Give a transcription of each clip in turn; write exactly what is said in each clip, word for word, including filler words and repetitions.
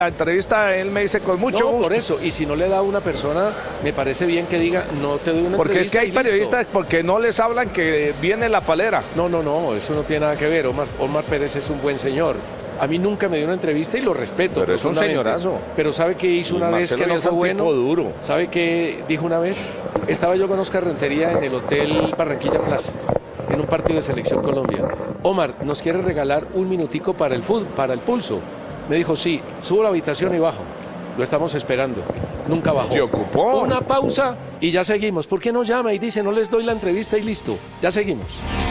La entrevista él me dice con mucho no, gusto. por eso, y si no le da a una persona, me parece bien que diga, no te doy una porque entrevista. Porque es que hay periodistas porque no les hablan que viene la palera. No, no, no, eso no tiene nada que ver. Omar, Omar Pérez es un buen señor. A mí nunca me dio una entrevista y lo respeto. Pero es un señorazo. Pero ¿sabe qué hizo una vez que no fue bueno? Duro. ¿Sabe qué dijo una vez? Estaba yo con Oscar Rentería en el Hotel Barranquilla Plaza, en un partido de Selección Colombia. Omar, ¿nos quiere regalar un minutico para el fútbol, para el pulso? Me dijo, sí, subo a la habitación y bajo. Lo estamos esperando. Nunca bajó. Se ocupó. Una pausa y ya seguimos. ¿Por qué no llama y dice, no les doy la entrevista y listo? Ya seguimos.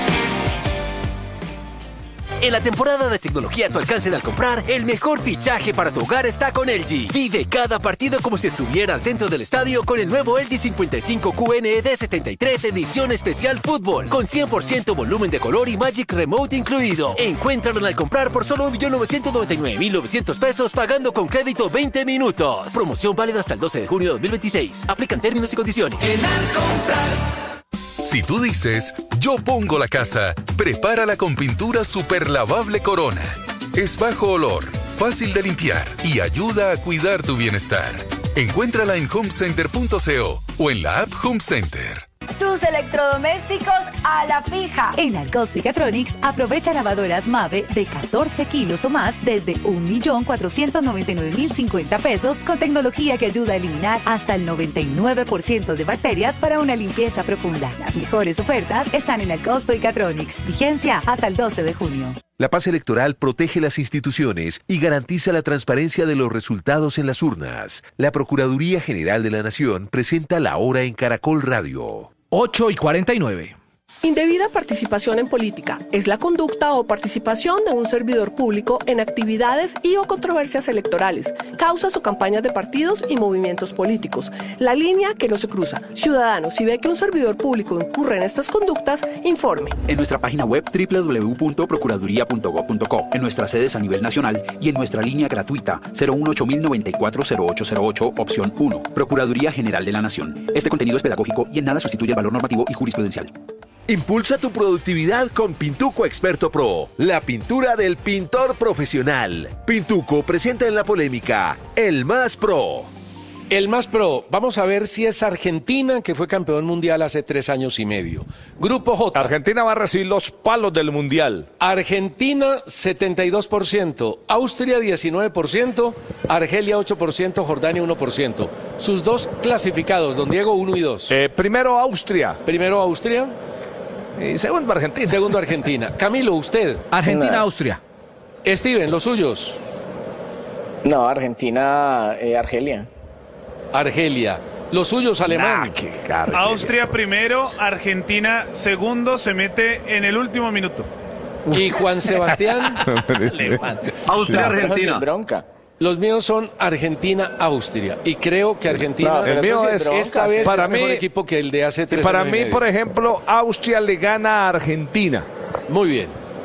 En la temporada de tecnología a tu alcance al comprar, el mejor fichaje para tu hogar está con L G. Vive cada partido como si estuvieras dentro del estadio con el nuevo L G cincuenta y cinco Q N E D setenta y tres edición especial fútbol, con cien por ciento volumen de color y Magic Remote incluido. Encuéntralo al comprar por solo un millón novecientos noventa y nueve mil novecientos pesos pagando con crédito veinte minutos. Promoción válida hasta el doce de junio de dos mil veintiséis. Aplican términos y condiciones. En Al Comprar. Si tú dices, yo pongo la casa, prepárala con pintura super lavable Corona. Es bajo olor, fácil de limpiar y ayuda a cuidar tu bienestar. Encuéntrala en home center punto co o en la app Home Center. Tus electrodomésticos a la fija. En Alcosto y Catronics aprovecha lavadoras Mave de catorce kilos o más desde un millón cuatrocientos noventa y nueve mil cincuenta pesos con tecnología que ayuda a eliminar hasta el noventa y nueve por ciento de bacterias para una limpieza profunda. Las mejores ofertas están en Alcosto y Catronics. Vigencia hasta el doce de junio. La paz electoral protege las instituciones y garantiza la transparencia de los resultados en las urnas. La Procuraduría General de la Nación presenta La Hora en Caracol Radio. ocho y cuarenta y nueve. Indebida participación en política es la conducta o participación de un servidor público en actividades y o controversias electorales, causas o campañas de partidos y movimientos políticos. La línea que no se cruza. Ciudadanos, si ve que un servidor público incurre en estas conductas, informe. En nuestra página web doble u doble u doble u punto procuraduría punto gob punto co, en nuestras sedes a nivel nacional y en nuestra línea gratuita cero uno ocho mil noventa y cuatro cero ocho cero ocho, opción uno. Procuraduría General de la Nación. Este contenido es pedagógico y en nada sustituye el valor normativo y jurisprudencial. Impulsa tu productividad con Pintuco Experto Pro, la pintura del pintor profesional. Pintuco presenta en la polémica El Más Pro. El Más Pro, vamos a ver si es Argentina, que fue campeón mundial hace tres años y medio. Grupo J. Argentina va a recibir los palos del mundial. Argentina, setenta y dos por ciento. Austria, diecinueve por ciento. Argelia, ocho por ciento. Jordania, uno por ciento. Sus dos clasificados, don Diego, uno y dos. Eh, primero Austria. Primero Austria. Y segundo Argentina. Segundo Argentina. Camilo, usted. Argentina, no. Austria. Steven, los suyos. No, Argentina, eh, Argelia. Argelia. Los suyos, alemán. Nah, Austria primero, Argentina segundo, se mete en el último minuto. Y Juan Sebastián. Austria, Argentina. Bronca. Los míos son Argentina-Austria. Y creo que Argentina no, el mío es esta vez para el mí, mejor equipo que el de hace tres Para años mí, y medio. por ejemplo, Austria le gana a Argentina. Muy bien.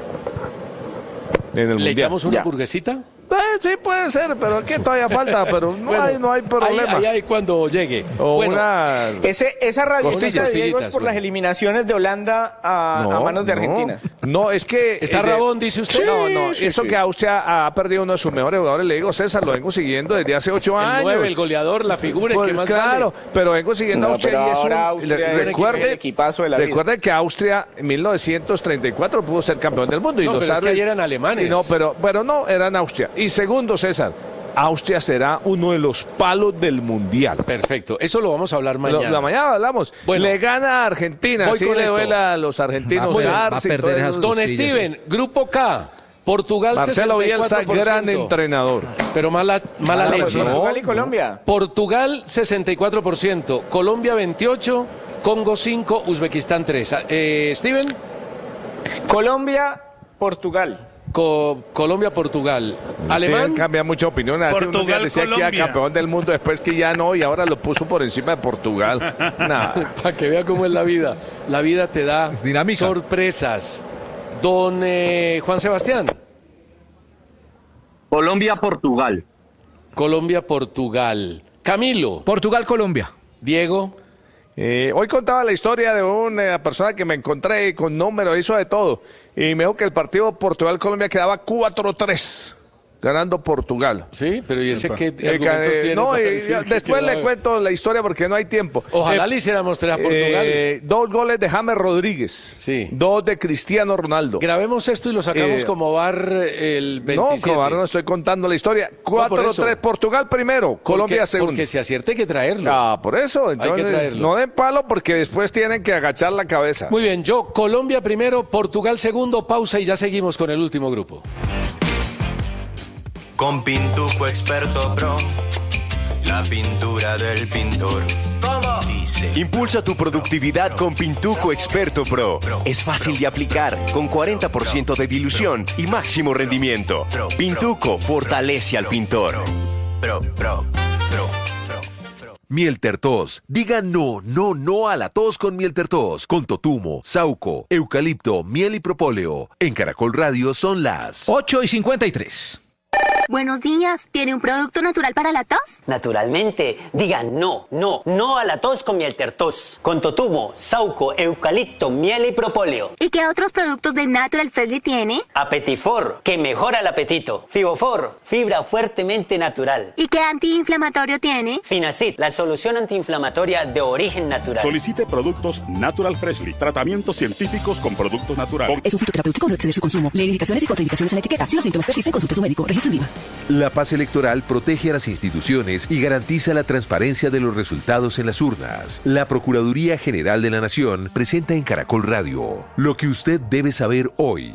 En el ¿Le mundial. echamos una Ya. burguesita? Eh, sí, puede ser, pero aquí todavía falta, pero no, Bueno, hay, no hay problema. Ahí, ahí, ahí cuando llegue. O bueno, una... Ese, esa rayita Costillas, de Diego es sillitas, por bueno. las eliminaciones de Holanda a, No, a manos de no. Argentina. No, es que... ¿Está eh, de- Rabón, dice usted? Sí, no, no, sí, eso sí. que Austria ha perdido uno de sus mejores jugadores, le digo, César, lo vengo siguiendo desde hace ocho el años. nueve, el goleador, la figura, Pues el que más claro, vale. pero vengo siguiendo a No, Austria pero y es un... ahora Austria le- es el recuerde, equipazo de la vida. recuerde que Austria en mil novecientos treinta y cuatro pudo ser campeón del mundo. Y No, los pero es que árabes- ayer eran alemanes. y no, pero, pero no, eran Austria. Y segundo, César, Austria será uno de los palos del mundial. Perfecto, eso lo vamos a hablar mañana. Lo- la mañana hablamos. Bueno. Le gana a Argentina. Voy Sí con le esto. duela a los argentinos. Va a perder- Arce va a y perder todo esas eso. Don costillas, Steven, Grupo K. Portugal, Marcelo sesenta y Bielsa, cuatro por ciento. gran entrenador. Pero mala, mala Claro, leche. no. Portugal y Colombia. Portugal, sesenta y cuatro por ciento. Colombia, veintiocho por ciento. Congo, cinco por ciento. Uzbekistán, tres por ciento. Eh, Steven. Colombia, Portugal. Co- Colombia, Portugal. Alemán. Steven cambia mucha opinión. Hace unos Portugal, días decía que Colombia. era campeón del mundo, después que ya no, y ahora lo puso por encima de Portugal. Nada. Para que vea cómo es la vida. La vida te da Es dinámica. sorpresas. Don eh, Juan Sebastián. Colombia, Portugal. Colombia, Portugal. Camilo. Portugal, Colombia. Diego. Eh, hoy contaba la historia de una persona que me encontré con número, hizo de todo. Y me dijo que el partido Portugal-Colombia quedaba cuatro tres. ganando Portugal. Sí, pero ¿y ese qué Eh, argumentos eh, tiene no, para y decir que después quedó- le cuento la historia porque no hay tiempo. Ojalá Eh, le hiciéramos tres a Portugal. eh, dos goles de James Rodríguez. Sí. Dos de Cristiano Ronaldo. Grabemos esto y lo sacamos Eh, como bar el veintisiete. No, como ahora no estoy contando la historia. por cuatro eso. tres, Portugal primero, Colombia Porque- segundo. Porque si acierte hay que traerlo. Ah, por eso. Hay que Entonces, traerlo. no den palo porque después tienen que agachar la cabeza. Muy bien, yo Colombia primero, Portugal segundo, pausa y ya seguimos con el último grupo. Con Pintuco Experto Pro, la pintura del pintor. ¿Cómo? Dice. Impulsa tu productividad con Pintuco Experto Pro. Es fácil de aplicar, con cuarenta por ciento de dilución y máximo rendimiento. Pintuco fortalece al pintor. Pro, pro, pro. Miel Tertos. Diga no, no, no a la tos con Miel Tertos. Con totumo, sauco, eucalipto, miel y propóleo. En Caracol Radio son las ocho y cincuenta y tres. Buenos días. ¿Tiene un producto natural para la tos? Naturalmente, diga no, no, no a la tos con Miel Tertos. Con totumo, sauco, eucalipto, miel y propóleo. ¿Y qué otros productos de Natural Freshly tiene? Apetifor, que mejora el apetito. Fibofor, fibra fuertemente natural. ¿Y qué antiinflamatorio tiene? Finacid, la solución antiinflamatoria de origen natural. Solicite productos Natural Freshly, tratamientos científicos con productos naturales. Es un fitoterapéutico, no exceder su consumo. Lee indicaciones y contraindicaciones en la etiqueta. Si los síntomas persisten, consulte a su médico. Registro en IVA. La paz electoral protege a las instituciones y garantiza la transparencia de los resultados en las urnas. La Procuraduría General de la Nación presenta en Caracol Radio lo que usted debe saber hoy.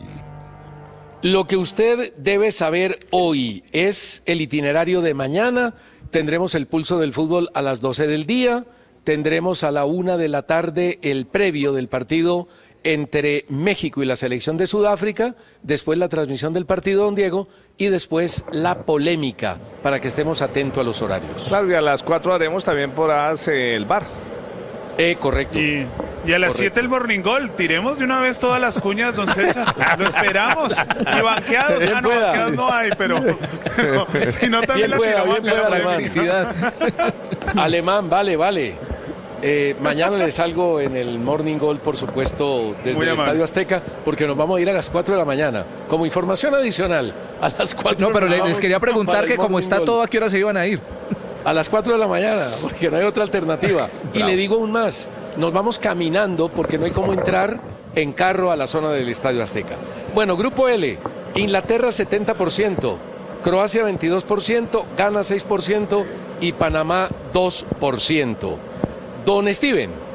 Lo que usted debe saber hoy es el itinerario de mañana. Tendremos el pulso del fútbol a las doce del día. Tendremos a la una de la tarde el previo del partido entre México y la selección de Sudáfrica, después la transmisión del partido, don Diego, y después la polémica, para que estemos atentos a los horarios. Claro, y a las cuatro haremos también por hace el bar. Eh, correcto. Y, y a las siete el Morning Gold. Tiremos de una vez todas las cuñas, don César. Lo esperamos. Y banqueados. Bien Ah, no, pueda. banqueados no hay, pero, pero si no también Bien la pueda, tiramos bien acá pueda, la Alemán. polémica. Alemán, vale, vale. Eh, mañana les salgo en el Morning Gold, por supuesto, desde Muy el amable. Estadio Azteca, porque nos vamos a ir a las cuatro de la mañana. Como información adicional, a las cuatro. No, pero nos le- les vamos quería preguntar para el que como Morning está Gold. todo, ¿a qué hora se iban a ir? A las cuatro de la mañana, porque no hay otra alternativa. Y le digo aún más, nos vamos caminando porque no hay cómo entrar en carro a la zona del Estadio Azteca. Bueno, Grupo L, Inglaterra setenta por ciento, Croacia veintidós por ciento, Ghana seis por ciento y Panamá dos por ciento. Don Steven.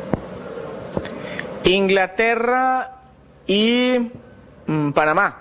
Inglaterra y mm, Panamá.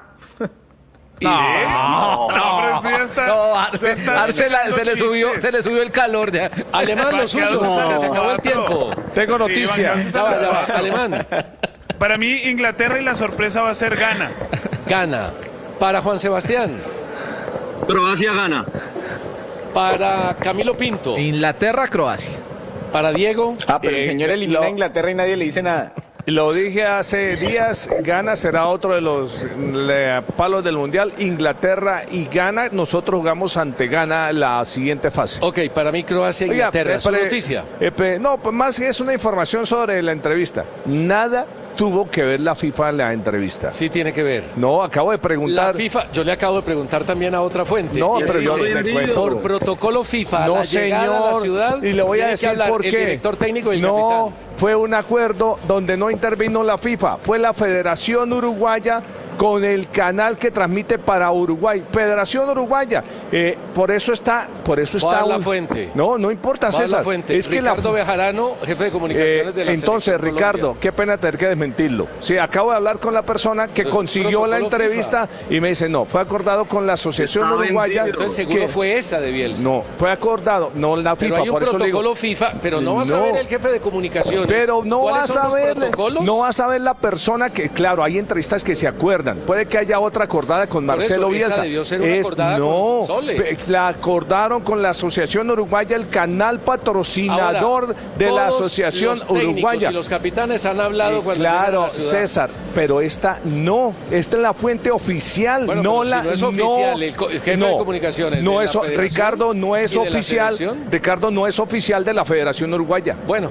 No, no, pero sí ya está- no, ya Arce, está Arce la- haciendo se le subió, chistes. se le subió el calor ya. Alemán, lo suyo. Banqueados Se están acabó las el tiempo. cuatro. Tengo Sí, noticia. banqueados están Ya va, las ya va. cuatro. Alemán, Para mí, Inglaterra y la sorpresa va a ser Ghana. Ghana. Para Juan Sebastián. Croacia gana. Para Camilo Pinto. Inglaterra, Croacia. Para Diego. Ah, pero el Eh, señor elimina lo- a Inglaterra y nadie le dice nada. Lo dije hace días, Ghana será otro de los le- palos del Mundial. Inglaterra y Ghana, nosotros jugamos ante Ghana la siguiente fase. Ok, para mí Croacia e Oiga, Inglaterra. eh, ¿Su pre- noticia? eh, pre- no, pues más es una información sobre la entrevista. Nada tuvo que ver la FIFA en la entrevista. Sí tiene que ver. No, acabo de La preguntar. FIFA, yo le acabo de preguntar también a otra fuente. No, Y pero yo dice, le cuento. por protocolo FIFA, No, la llegada a la señor. ciudad. Y le voy a tiene que decir hablar por el qué. director técnico y el no, capitán. fue un acuerdo donde no intervino la FIFA. Fue la Federación Uruguaya con el canal que transmite para Uruguay. Federación Uruguaya. Eh, por eso está, por eso está. ¿Cuál la un- fuente? No, no importa, ¿Cuál es César. la fuente? Es que la Ricardo Bejarano, jefe de comunicaciones Eh, de la entonces, Selección Ricardo, Colombia. qué pena tener que desmentirlo. Sí, acabo de hablar con la persona que Entonces, consiguió la protocolo entrevista y me dice, no, fue acordado con la Asociación Está Uruguaya. vendido. Entonces seguro que- fue esa de Bielsa. No, fue acordado, no la Pero FIFA, hay un por eso le digo. protocolo FIFA, pero no va a No. saber el jefe de comunicaciones. Pero no ¿Cuáles vas son a los ver, protocolos? no vas a ver la persona que, claro, hay entrevistas que se acuerdan. Puede que haya otra acordada con Por Marcelo eso, esa Bielsa. debió ser una acordada no, con Sole. pe- la acordaron con la Asociación Uruguaya, el canal patrocinador Ahora, de la todos Asociación los técnicos Uruguaya. Y los capitanes han hablado Eh, cuando llegan a claro, la ciudad. César, pero esta no, esta es la fuente oficial, Bueno, no pero si la no es oficial, el co- el jefe de comunicaciones no de la es, Federación Ricardo no es y de la oficial, Selección. Ricardo no es oficial de la Federación Uruguaya. Bueno,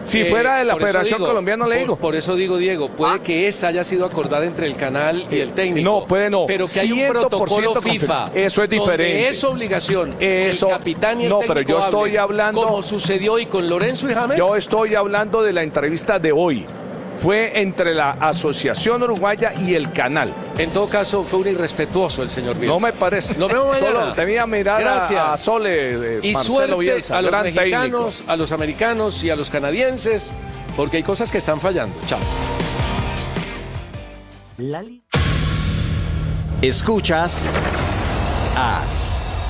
Si Eh, fuera de la por eso Federación digo, Colombiana, le por- digo. Por eso digo, Diego, puede que esa haya sido acordada entre el canal y el técnico. No, puede no. Pero que hay un cien por ciento protocolo confi- FIFA. Eso es diferente. Donde es obligación. Eso- el capitán y el no, pero técnico yo estoy hablen, hablando- como sucedió hoy con Lorenzo y James. Yo estoy hablando de la entrevista de hoy. Fue entre la Asociación Uruguaya y el canal. En todo caso, fue un irrespetuoso el señor Bielsa. No me parece. Nos vemos mañana. Solo debía mirar a- Gracias. a Sole de Y Marcelo suerte Bielsa, a los gran mexicanos, técnico. a los americanos y a los canadienses, porque hay cosas que están fallando. Chao. Escuchas As.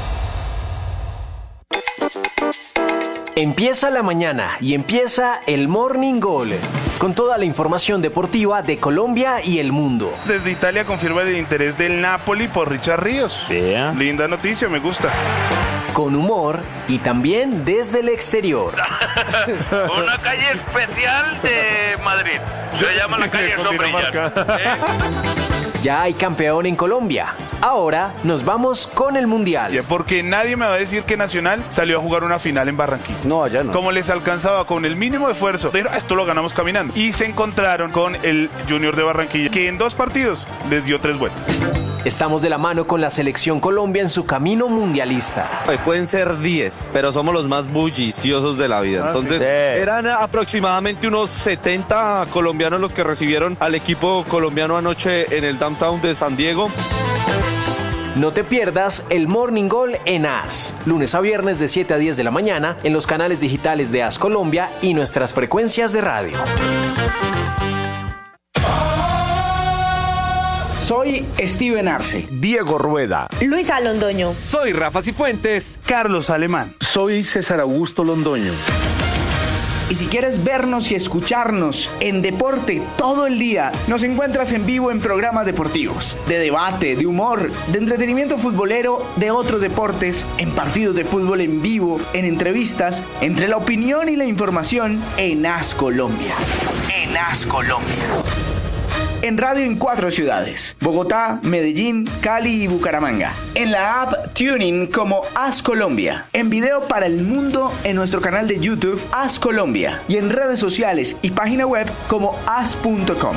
Empieza la mañana y empieza el Morning Goal con toda la información deportiva de Colombia y el mundo. Desde Italia confirma el interés del Napoli por Richard Ríos. Linda noticia, me gusta. Con humor y también desde el exterior. Una calle especial de Madrid. Se llama la calle Sombrilla. Ya hay campeón en Colombia. Ahora nos vamos con el Mundial. Porque nadie me va a decir que Nacional salió a jugar una final en Barranquilla. No, allá no. Como les alcanzaba con el mínimo esfuerzo, pero esto lo ganamos caminando. Y se encontraron con el Junior de Barranquilla, que en dos partidos les dio tres vueltas. Estamos de la mano con la selección Colombia en su camino mundialista. Pueden ser diez, pero somos los más bulliciosos de la vida. Ah, Entonces, sí. eran aproximadamente unos setenta colombianos los que recibieron al equipo colombiano anoche en el downtown de San Diego. No te pierdas el Morning Goal en As, lunes a viernes de siete a diez de la mañana en los canales digitales de As Colombia y nuestras frecuencias de radio. Soy Steven Arce. Diego Rueda. Luisa Londoño. Soy Rafa Cifuentes. Carlos Alemán. Soy César Augusto Londoño. Y si quieres vernos y escucharnos en deporte todo el día, nos encuentras en vivo en programas deportivos, de debate, de humor, de entretenimiento futbolero, de otros deportes, en partidos de fútbol en vivo, en entrevistas, entre la opinión y la información en As Colombia. En As Colombia. En radio en cuatro ciudades: Bogotá, Medellín, Cali y Bucaramanga. En la app Tuning como As Colombia. En video para el mundo en nuestro canal de YouTube As Colombia. Y en redes sociales y página web como as punto com.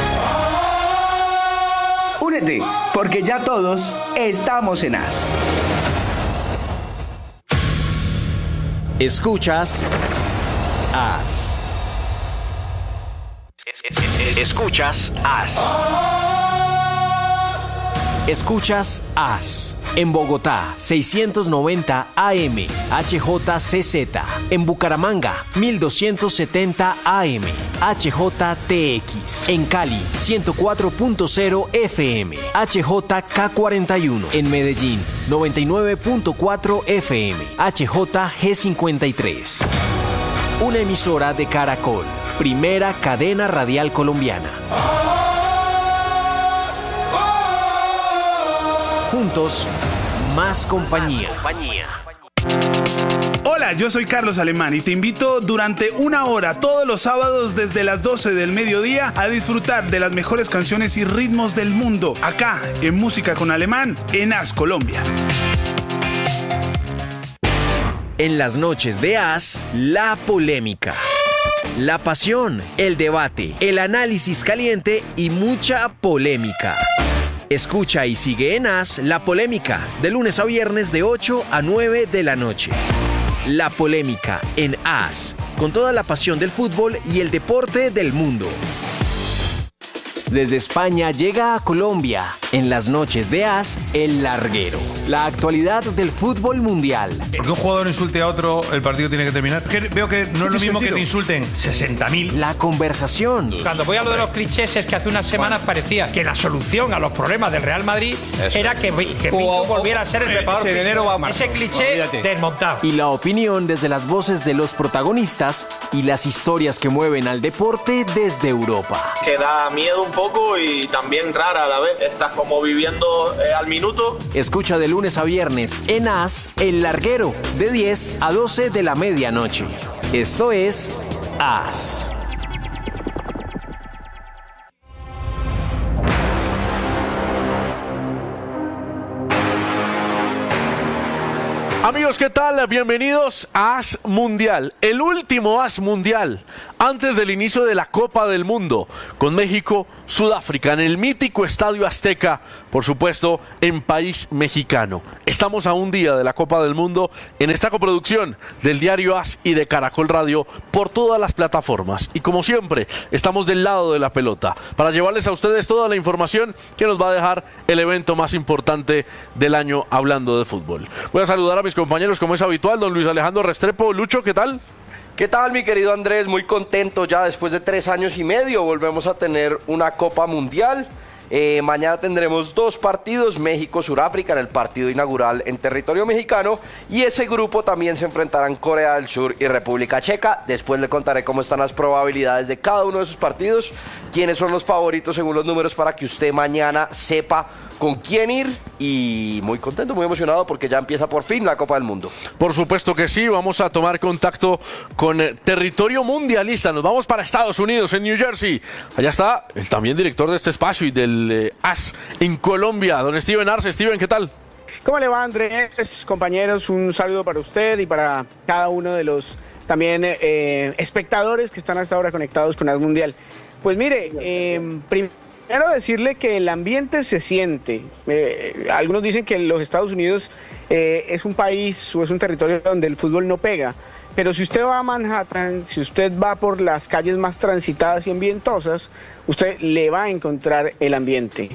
Únete, porque ya todos estamos en As. Escuchas As. Escuchas As. Escuchas As. En Bogotá, seiscientos noventa A M, H J C Z. En Bucaramanga, mil doscientos setenta A M, H J T X. En Cali, ciento cuatro punto cero F M, H J K cuarenta y uno. En Medellín, noventa y nueve punto cuatro F M, H J G cincuenta y tres. Una emisora de Caracol, primera cadena radial colombiana. Juntos, más compañía. Hola, yo soy Carlos Alemán y te invito durante una hora todos los sábados desde las doce del mediodía a disfrutar de las mejores canciones y ritmos del mundo, acá en Música con Alemán, en As Colombia. En las noches de As, la polémica, la pasión, el debate, el análisis caliente y mucha polémica. Escucha y sigue en As La Polémica, de lunes a viernes de ocho a nueve de la noche. La Polémica en As, con toda la pasión del fútbol y el deporte del mundo. Desde España llega a Colombia, en las noches de As, El Larguero. La actualidad del fútbol mundial. Porque un jugador insulte a otro, el partido tiene que terminar. Que veo que no es lo mismo que te insulten sesenta mil. La conversación. Cuando voy a lo de los clichés es que hace unas semanas parecía que la solución a los problemas del Real Madrid Eso. era que, que Pinto volviera a ser el preparador ese enero va a físico. Ese cliché Olvídate. desmontado. Y la opinión desde las voces de los protagonistas y las historias que mueven al deporte desde Europa. Que da miedo un poco y también rara a la vez. Estás como viviendo eh, al minuto. Escucha de lunes a viernes en As, El Larguero, de diez a doce de la medianoche. Esto es As. Amigos, ¿qué tal? Bienvenidos a As Mundial, el último As Mundial antes del inicio de la Copa del Mundo con México, Sudáfrica, en el mítico Estadio Azteca, por supuesto, en país mexicano. Estamos a un día de la Copa del Mundo en esta coproducción del diario As y de Caracol Radio por todas las plataformas. Y como siempre, estamos del lado de la pelota para llevarles a ustedes toda la información que nos va a dejar el evento más importante del año hablando de fútbol. Voy a saludar a mis compañeros como es habitual, don Luis Alejandro Restrepo. Lucho, ¿qué tal? ¿Qué tal, mi querido Andrés? Muy contento ya después de tres años y medio. Volvemos a tener una Copa Mundial. Eh, mañana tendremos dos partidos, México-Suráfrica en el partido inaugural en territorio mexicano, y ese grupo también se enfrentarán Corea del Sur y República Checa. Después le contaré cómo están las probabilidades de cada uno de esos partidos, quiénes son los favoritos según los números, para que usted mañana sepa con quién ir, y muy contento, muy emocionado porque ya empieza por fin la Copa del Mundo. Por supuesto que sí, vamos a tomar contacto con eh, territorio mundialista. Nos vamos para Estados Unidos, en New Jersey. Allá está el también director de este espacio y del eh, As en Colombia, don Steven Arce. Steven, ¿qué tal? ¿Cómo le va, Andrés? Compañeros, un saludo para usted y para cada uno de los también eh, espectadores que están hasta ahora conectados con As Mundial. Pues mire, eh, primero Quiero decirle que el ambiente se siente. Eh, algunos dicen que los Estados Unidos eh, es un país o es un territorio donde el fútbol no pega. Pero si usted va a Manhattan, si usted va por las calles más transitadas y ambientosas, usted le va a encontrar el ambiente.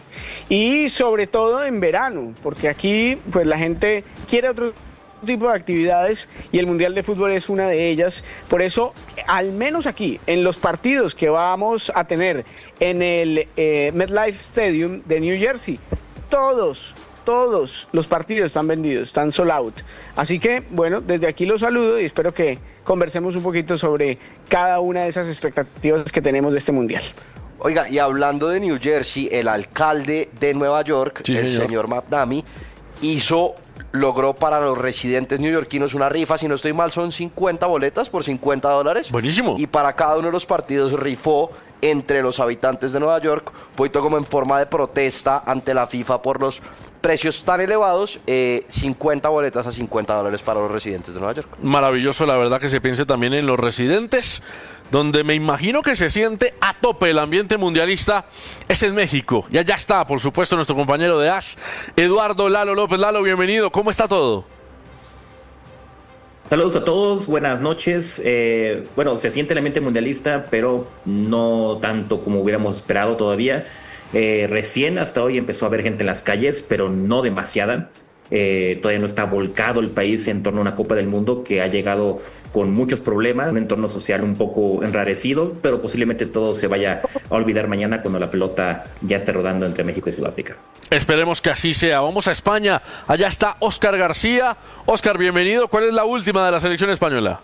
Y sobre todo en verano, porque aquí pues la gente quiere otro tipo de actividades y el Mundial de Fútbol es una de ellas. Por eso, al menos aquí, en los partidos que vamos a tener en el eh, MetLife Stadium de New Jersey, todos, todos los partidos están vendidos, están sold out. Así que, bueno, desde aquí los saludo y espero que conversemos un poquito sobre cada una de esas expectativas que tenemos de este Mundial. Oiga, y hablando de New Jersey, el alcalde de Nueva York, sí, el señor, señor McDamie, hizo... logró para los residentes neoyorquinos una rifa, si no estoy mal son cincuenta boletas por cincuenta dólares. Buenísimo. Y para cada uno de los partidos rifó entre los habitantes de Nueva York, un poquito como en forma de protesta ante la FIFA por los precios tan elevados, eh, cincuenta boletas a cincuenta dólares para los residentes de Nueva York. Maravilloso, la verdad, que se piense también en los residentes, donde me imagino que se siente a tope el ambiente mundialista, es en México. Y allá está, por supuesto, nuestro compañero de As, Eduardo Lalo López. Lalo, bienvenido, ¿cómo está todo? Saludos a todos, buenas noches. Eh, bueno, se siente el ambiente mundialista, pero no tanto como hubiéramos esperado todavía. Eh, recién hasta hoy empezó a haber gente en las calles, pero no demasiada. Eh, todavía no está volcado el país en torno a una Copa del Mundo que ha llegado con muchos problemas, un entorno social un poco enrarecido, pero posiblemente todo se vaya a olvidar mañana cuando la pelota ya esté rodando entre México y Sudáfrica. Esperemos que así sea. Vamos a España. Allá está Óscar García. Óscar, bienvenido. ¿Cuál es la última de la selección española?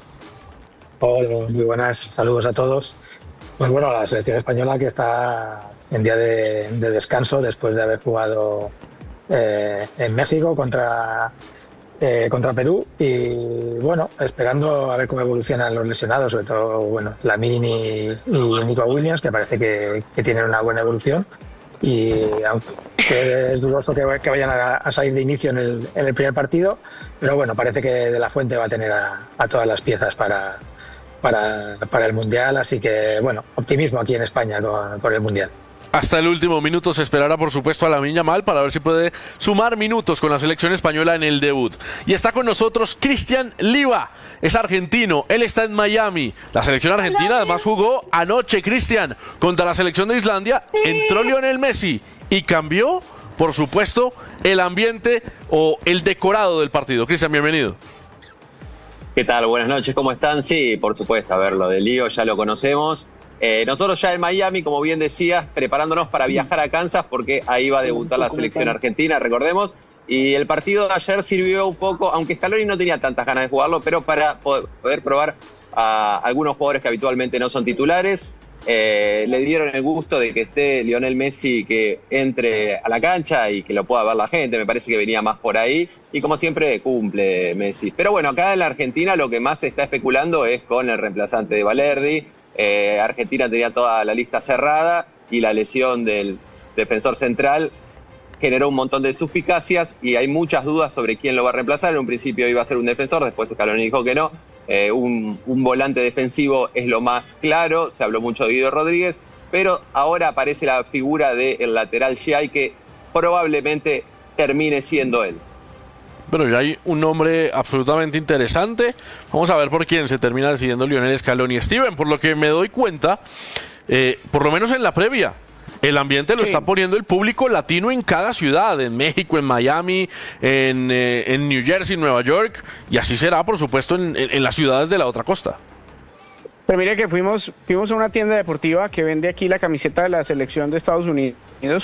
Hola, muy buenas. Saludos a todos. Pues bueno, la selección española que está en día de, de descanso después de haber jugado eh, en México contra, eh, contra Perú, y bueno, esperando a ver cómo evolucionan los lesionados, sobre todo bueno, Lamine y, y Nico Williams, que parece que, que tienen una buena evolución. Y aunque es dudoso que, que vayan a, a salir de inicio en el, en el primer partido, pero bueno, parece que De La Fuente va a tener a, a todas las piezas para, para, para el Mundial, así que bueno, optimismo aquí en España con, con el Mundial. Hasta el último minuto se esperará, por supuesto, a Lamine Yamal para ver si puede sumar minutos con la selección española en el debut. Y está con nosotros Cristian Liva, es argentino, él está en Miami. La selección argentina además jugó anoche, Cristian, contra la selección de Islandia. Entró Lionel Messi y cambió, por supuesto, el ambiente o el decorado del partido. Cristian, bienvenido. ¿Qué tal? Buenas noches, ¿cómo están? Sí, por supuesto, a ver, lo de Lío ya lo conocemos. Eh, nosotros ya en Miami, como bien decías, preparándonos para viajar a Kansas porque ahí va a debutar la selección argentina, recordemos. Y el partido de ayer sirvió un poco, aunque Scaloni no tenía tantas ganas de jugarlo, pero para poder probar a algunos jugadores que habitualmente no son titulares. Eh, le dieron el gusto de que esté Lionel Messi, que entre a la cancha y que lo pueda ver la gente. Me parece que venía más por ahí y como siempre cumple Messi. Pero bueno, acá en la Argentina lo que más se está especulando es con el reemplazante de Valerdi. Eh, Argentina tenía toda la lista cerrada y la lesión del defensor central generó un montón de suspicacias y hay muchas dudas sobre quién lo va a reemplazar. En un principio iba a ser un defensor, después Scaloni dijo que no. Eh, un, un volante defensivo es lo más claro, se habló mucho de Guido Rodríguez, pero ahora aparece la figura del lateral Giai, que probablemente termine siendo él. Bueno, ya hay un nombre absolutamente interesante. Vamos a ver por quién se termina decidiendo Lionel Scaloni. Steven, por lo que me doy cuenta, eh, por lo menos en la previa, el ambiente lo sí. está poniendo el público latino en cada ciudad, en México, en Miami, en, eh, en New Jersey, Nueva York, y así será, por supuesto, en, en, en las ciudades de la otra costa. Pero mire que fuimos, fuimos a una tienda deportiva que vende aquí la camiseta de la selección de Estados Unidos,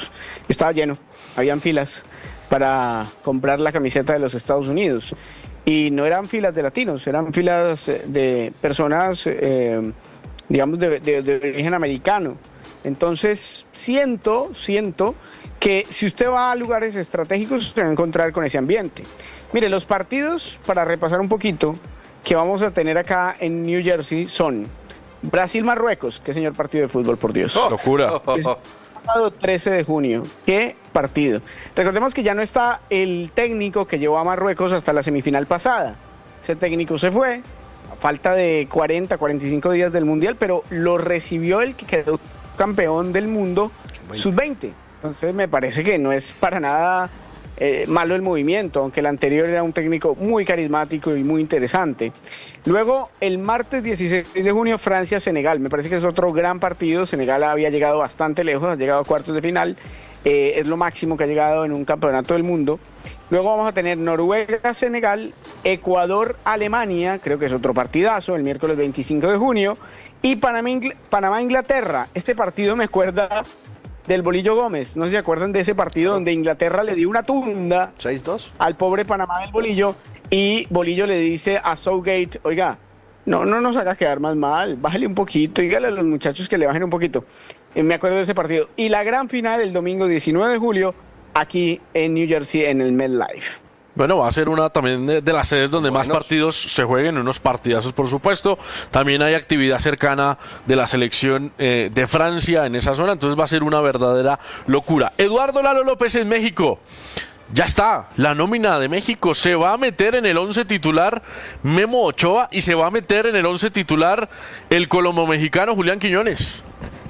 y estaba lleno, habían filas para comprar la camiseta de los Estados Unidos, y no eran filas de latinos, eran filas de personas, eh, digamos, de, de, de origen americano. Entonces, siento, siento que si usted va a lugares estratégicos se va a encontrar con ese ambiente. Mire, los partidos, para repasar un poquito, que vamos a tener acá en New Jersey son Brasil-Marruecos. Qué señor partido de fútbol, por Dios. Oh, locura. Es el sábado trece de junio. Qué partido. Recordemos que ya no está el técnico que llevó a Marruecos hasta la semifinal pasada. Ese técnico se fue a falta de cuarenta, cuarenta y cinco días del Mundial, pero lo recibió el que quedó campeón del mundo sub veinte. Entonces me parece que no es para nada eh, malo el movimiento, aunque el anterior era un técnico muy carismático y muy interesante. Luego, el martes dieciséis de junio, Francia-Senegal. Me parece que es otro gran partido. Senegal había llegado bastante lejos, ha llegado a cuartos de final. Eh, es lo máximo que ha llegado en un campeonato del mundo. Luego vamos a tener Noruega-Senegal, Ecuador-Alemania, creo que es otro partidazo, el miércoles veinticinco de junio. Y Panamá-Inglaterra. Este partido me acuerda del Bolillo Gómez. No sé si se acuerdan de ese partido donde Inglaterra le dio una tunda seis dos al pobre Panamá del Bolillo, y Bolillo le dice a Southgate, oiga, no, no nos haga quedar más mal, bájale un poquito, dígale a los muchachos que le bajen un poquito. Eh, me acuerdo de ese partido. Y la gran final el domingo diecinueve de julio, aquí en New Jersey, en el MetLife. Bueno, va a ser una también de, de las sedes donde Buenos. más partidos se jueguen, unos partidazos por supuesto. También hay actividad cercana de la selección eh, de Francia en esa zona, entonces va a ser una verdadera locura. Eduardo Lalo López en México. Ya está, la nómina de México. Se va a meter en el once titular Memo Ochoa y se va a meter en el once titular el colombo mexicano Julián Quiñones.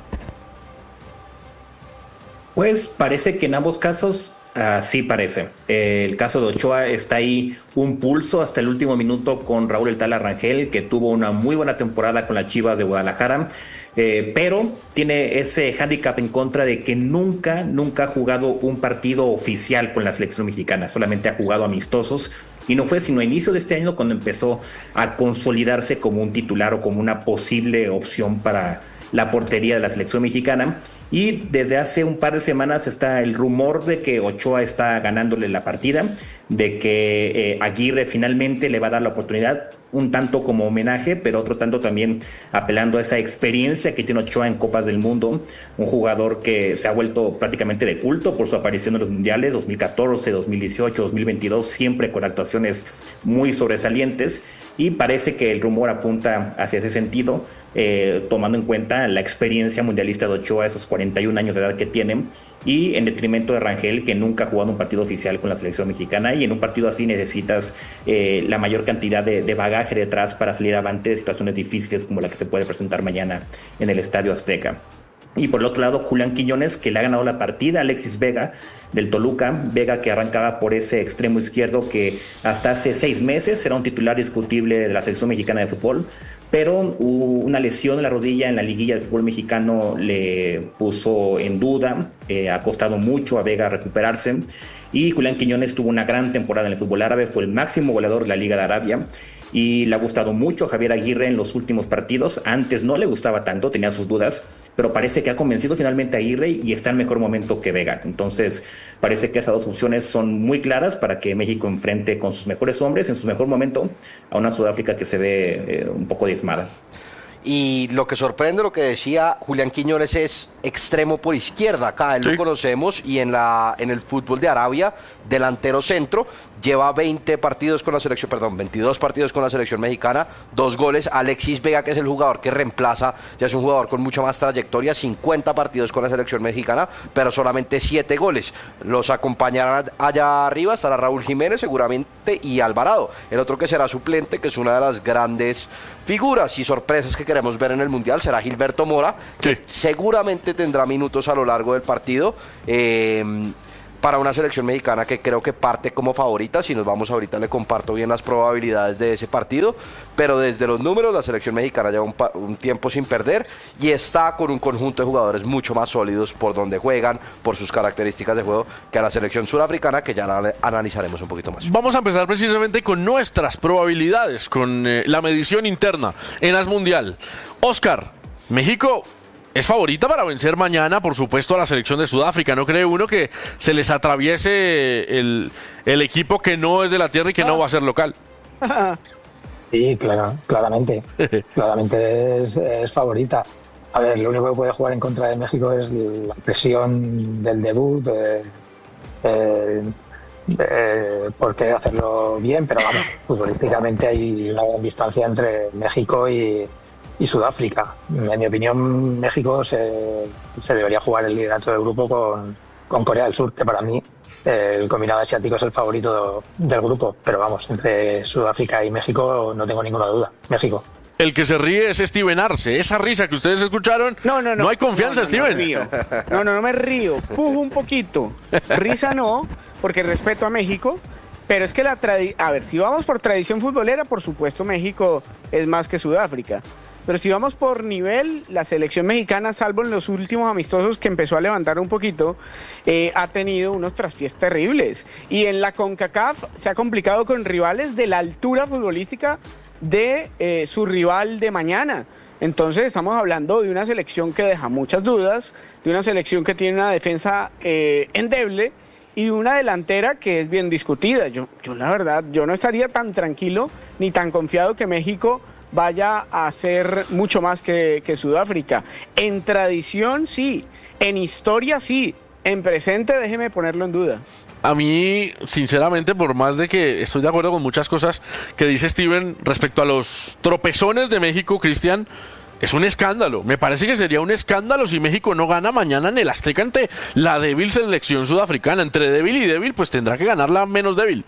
Pues parece que en ambos casos uh, sí parece. Eh, el caso de Ochoa está ahí un pulso hasta el último minuto con Raúl El Tala Rangel, que tuvo una muy buena temporada con las Chivas de Guadalajara. Eh, pero tiene ese hándicap en contra de que nunca, nunca ha jugado un partido oficial con la selección mexicana, solamente ha jugado amistosos, y no fue sino a inicio de este año cuando empezó a consolidarse como un titular o como una posible opción para la portería de la selección mexicana. Y desde hace un par de semanas está el rumor de que Ochoa está ganándole la partida, de que eh, Aguirre finalmente le va a dar la oportunidad, un tanto como homenaje, pero otro tanto también apelando a esa experiencia que tiene Ochoa en Copas del Mundo, un jugador que se ha vuelto prácticamente de culto por su aparición en los mundiales dos mil catorce, dos mil dieciocho, dos mil veintidós, siempre con actuaciones muy sobresalientes, y parece que el rumor apunta hacia ese sentido, eh, tomando en cuenta la experiencia mundialista de Ochoa, esos cuarenta y un años de edad que tiene, y en detrimento de Rangel, que nunca ha jugado un partido oficial con la selección mexicana, y en un partido así necesitas eh, la mayor cantidad de, de bagaje detrás para salir avante de situaciones difíciles como la que se puede presentar mañana en el Estadio Azteca. Y por el otro lado, Julián Quiñones, que le ha ganado la partida a Alexis Vega del Toluca. Vega, que arrancaba por ese extremo izquierdo que hasta hace seis meses era un titular discutible de la selección mexicana de fútbol, pero una lesión en la rodilla en la liguilla del fútbol mexicano le puso en duda. Eh, ha costado mucho a Vega recuperarse, y Julián Quiñones tuvo una gran temporada en el fútbol árabe, fue el máximo goleador de la Liga de Arabia, y le ha gustado mucho a Javier Aguirre en los últimos partidos. Antes no le gustaba tanto, tenía sus dudas, pero parece que ha convencido finalmente a Aguirre y está en mejor momento que Vega. Entonces parece que esas dos opciones son muy claras para que México enfrente con sus mejores hombres en su mejor momento a una Sudáfrica que se ve eh, un poco diezmada. Y lo que sorprende, lo que decía Julián Quiñones, es extremo por izquierda. Acá él sí. lo conocemos y en, la, en el fútbol de Arabia, delantero centro, lleva veinte partidos con la selección, perdón, veintidós partidos con la selección mexicana, dos goles. Alexis Vega, que es el jugador que reemplaza, ya es un jugador con mucha más trayectoria, cincuenta partidos con la selección mexicana, pero solamente siete goles. Los acompañarán allá arriba, estará Raúl Jiménez seguramente y Alvarado, el otro que será suplente, que es una de las grandes figuras y sorpresas que queremos ver en el Mundial, será Gilberto Mora, que sí. seguramente tendrá minutos a lo largo del partido, eh, para una selección mexicana que creo que parte como favorita. Si nos vamos ahorita le comparto bien las probabilidades de ese partido, pero desde los números la selección mexicana lleva un, un tiempo sin perder y está con un conjunto de jugadores mucho más sólidos por donde juegan, por sus características de juego, que a la selección surafricana, que ya la analizaremos un poquito más. Vamos a empezar precisamente con nuestras probabilidades, con eh, la medición interna en As Mundial. Oscar, México es favorita para vencer mañana, por supuesto, a la selección de Sudáfrica. ¿No cree uno que se les atraviese el, el equipo que no es de la tierra y que ah. no va a ser local? Sí, claro, claramente. claramente es, es favorita. A ver, lo único que puede jugar en contra de México es la presión del debut, eh, eh, eh, por querer hacerlo bien, pero vamos, futbolísticamente hay una gran distancia entre México y... y Sudáfrica. En mi opinión, México se, se debería jugar el liderato del grupo con, con Corea del Sur, que para mí eh, el combinado asiático es el favorito del grupo, pero vamos, entre Sudáfrica y México no tengo ninguna duda. México. El que se ríe es Steven Arce. Esa risa que ustedes escucharon, no, no, no, no hay confianza, no, no, Steven. No, río. no, no, no me río, pujo un poquito. Risa no, porque respeto a México. Pero es que la tradición, a ver, si vamos por tradición futbolera, por supuesto México es más que Sudáfrica. Pero si vamos por nivel, la selección mexicana, salvo en los últimos amistosos que empezó a levantar un poquito, eh, ha tenido unos traspiés terribles. Y en la CONCACAF se ha complicado con rivales de la altura futbolística de eh, su rival de mañana. Entonces estamos hablando de una selección que deja muchas dudas, de una selección que tiene una defensa eh, endeble y una delantera que es bien discutida. Yo, yo la verdad, yo no estaría tan tranquilo ni tan confiado que México vaya a ser mucho más que, que Sudáfrica. En tradición sí, en historia sí, en presente déjeme ponerlo en duda. A mí, sinceramente, por más de que estoy de acuerdo con muchas cosas que dice Steven respecto a los tropezones de México, Cristian, es un escándalo. Me parece que sería un escándalo si México no gana mañana en el Azteca ante la débil selección sudafricana. Entre débil y débil, pues tendrá que ganar la menos débil.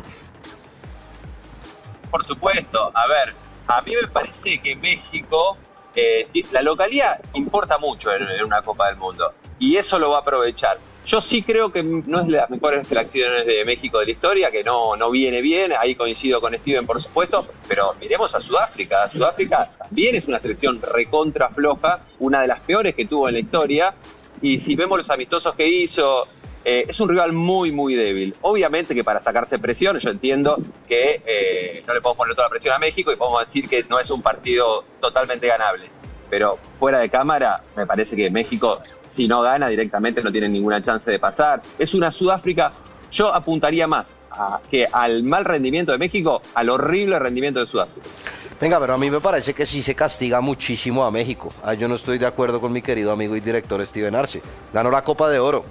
Por supuesto, a ver, a mí me parece que México, eh, la localidad importa mucho en, en una Copa del Mundo y eso lo va a aprovechar. Yo sí creo que no es de las mejores selecciones de México de la historia, que no, no viene bien, ahí coincido con Steven por supuesto, pero miremos a Sudáfrica. Sudáfrica también es una selección recontra floja, una de las peores que tuvo en la historia, y si vemos los amistosos que hizo, eh, es un rival muy muy débil. Obviamente que para sacarse presión, yo entiendo que eh, no le podemos poner toda la presión a México y podemos decir que no es un partido totalmente ganable. Pero fuera de cámara, me parece que México, si no gana directamente, no tiene ninguna chance de pasar. Es una Sudáfrica, yo apuntaría más a, que al mal rendimiento de México, al horrible rendimiento de Sudáfrica. Venga, pero a mí me parece que sí se castiga muchísimo a México. Ah, yo no estoy de acuerdo con mi querido amigo y director Steven Arce. Ganó la Copa de Oro.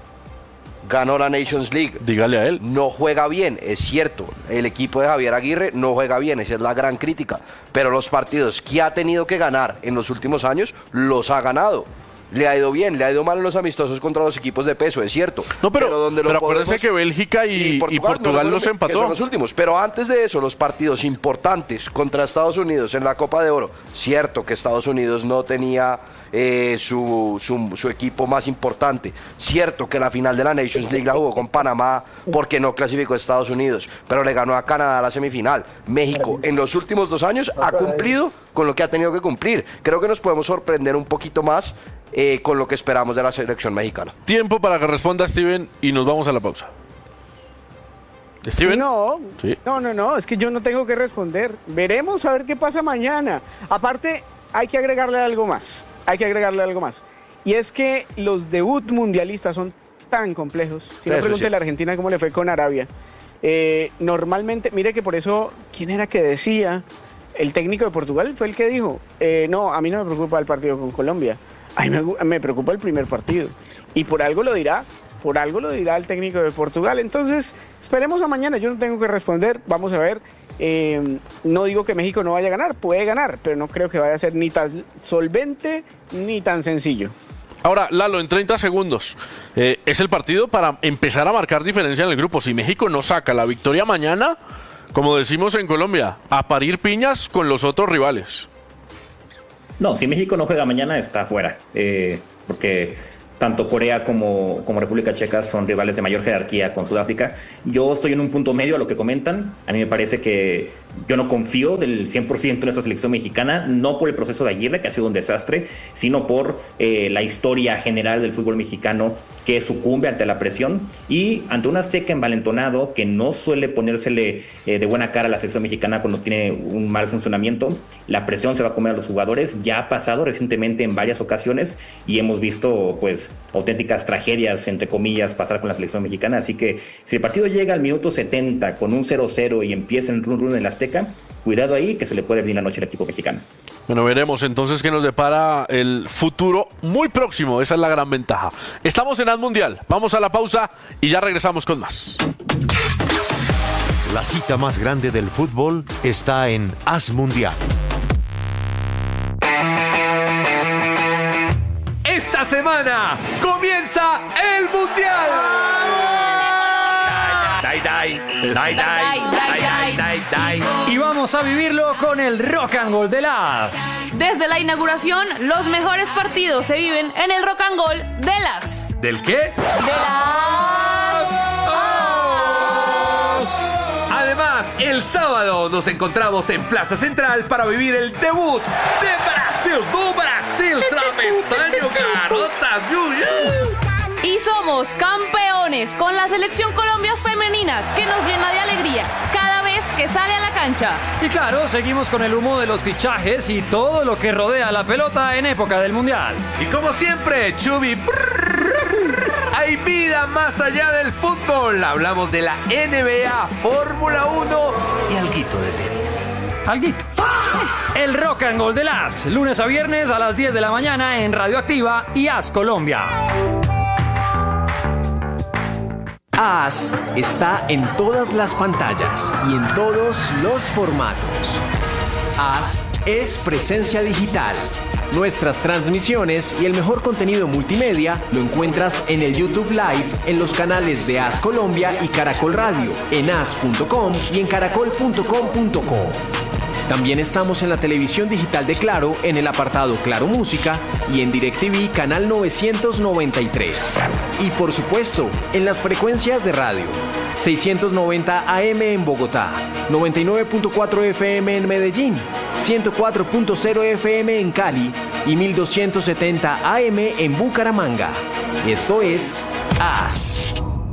Ganó la Nations League. Dígale a él. No juega bien, es cierto. El equipo de Javier Aguirre no juega bien, esa es la gran crítica. Pero los partidos que ha tenido que ganar en los últimos años, los ha ganado. Le ha ido bien, le ha ido mal en los amistosos contra los equipos de peso, es cierto. No, pero, pero, donde pero acuérdense que Bélgica y, y Portugal, y Portugal no, los empató. Que son los últimos. Pero antes de eso, los partidos importantes contra Estados Unidos en la Copa de Oro, cierto que Estados Unidos no tenía eh, su, su, su equipo más importante. Cierto que la final de la Nations League la jugó con Panamá porque no clasificó a Estados Unidos, pero le ganó a Canadá la semifinal. México en los últimos dos años ha cumplido con lo que ha tenido que cumplir. Creo que nos podemos sorprender un poquito más Eh, con lo que esperamos de la selección mexicana. Tiempo para que responda Steven y nos vamos a la pausa. ¿Steven? No, sí. no, no, no, es que yo no tengo que responder. Veremos a ver qué pasa mañana. Aparte, hay que agregarle algo más. Hay que agregarle algo más. Y es que los debut mundialistas son tan complejos. Si no, pregúntele a Argentina cómo le fue con Arabia. Eh, normalmente, mire que por eso, ¿quién era que decía? el técnico de Portugal fue el que dijo, eh, no, a mí no me preocupa el partido con Colombia, a mí me, me preocupa el primer partido. Y por algo lo dirá, por algo lo dirá el técnico de Portugal. Entonces, esperemos a mañana, yo no tengo que responder, vamos a ver. Eh, no digo que México no vaya a ganar, puede ganar, pero no creo que vaya a ser ni tan solvente ni tan sencillo. Ahora, Lalo, en treinta segundos, eh, es el partido para empezar a marcar diferencia en el grupo. Si México no saca la victoria mañana, como decimos en Colombia, a parir piñas con los otros rivales. No, si México no juega mañana, está fuera. Eh, porque tanto Corea como, como República Checa son rivales de mayor jerarquía con Sudáfrica. Yo estoy en un punto medio a lo que comentan. A mí me parece que yo no confío del cien por ciento en esta selección mexicana, no por el proceso de Aguirre, que ha sido un desastre, sino por eh, la historia general del fútbol mexicano, que sucumbe ante la presión y ante un Azteca envalentonado que no suele ponérsele eh, de buena cara a la selección mexicana cuando tiene un mal funcionamiento. La presión se va a comer a los jugadores. Ya ha pasado recientemente en varias ocasiones y hemos visto pues auténticas tragedias, entre comillas, pasar con la selección mexicana. Así que si el partido llega al minuto setenta con un cero cero y empieza en run run en el Azteca, cuidado ahí que se le puede venir la noche al equipo mexicano. Bueno, veremos entonces qué nos depara el futuro muy próximo. Esa es la gran ventaja. Estamos en Haz Mundial. Vamos a la pausa y ya regresamos con más. La cita más grande del fútbol está en Haz Mundial. Esta semana comienza el Mundial. Dai, dai, dai, dai, dai, dai, dai. Y vamos a vivirlo con el Rock and Roll de las. Desde la inauguración, los mejores partidos se viven en el Rock and Roll de las. ¿Del qué? De las. Además, el sábado nos encontramos en Plaza Central para vivir el debut de Brasil, do Brasil, travesaño, garotas, yu, yu. Y somos campeones con la Selección Colombia Femenina, que nos llena de alegría cada vez que sale a la cancha. Y claro, seguimos con el humo de los fichajes y todo lo que rodea la pelota en época del Mundial. Y como siempre, Chubi, hay vida más allá del fútbol. Hablamos de la N B A, Fórmula uno y alguito de tenis. Alguito. El Rock and Roll de las, lunes a viernes a las diez de la mañana en Radioactiva y Haz Colombia. Haz está en todas las pantallas y en todos los formatos. Haz es presencia digital. Nuestras transmisiones y el mejor contenido multimedia lo encuentras en el YouTube Live, en los canales de Haz Colombia y Caracol Radio, en haz punto com y en caracol punto com punto co. También estamos en la televisión digital de Claro, en el apartado Claro Música y en DirecTV canal novecientos noventa y tres. Y por supuesto, en las frecuencias de radio. seiscientos noventa A M en Bogotá, noventa y nueve punto cuatro F M en Medellín, ciento cuatro punto cero F M en Cali y mil doscientos setenta A M en Bucaramanga. Esto es Haz.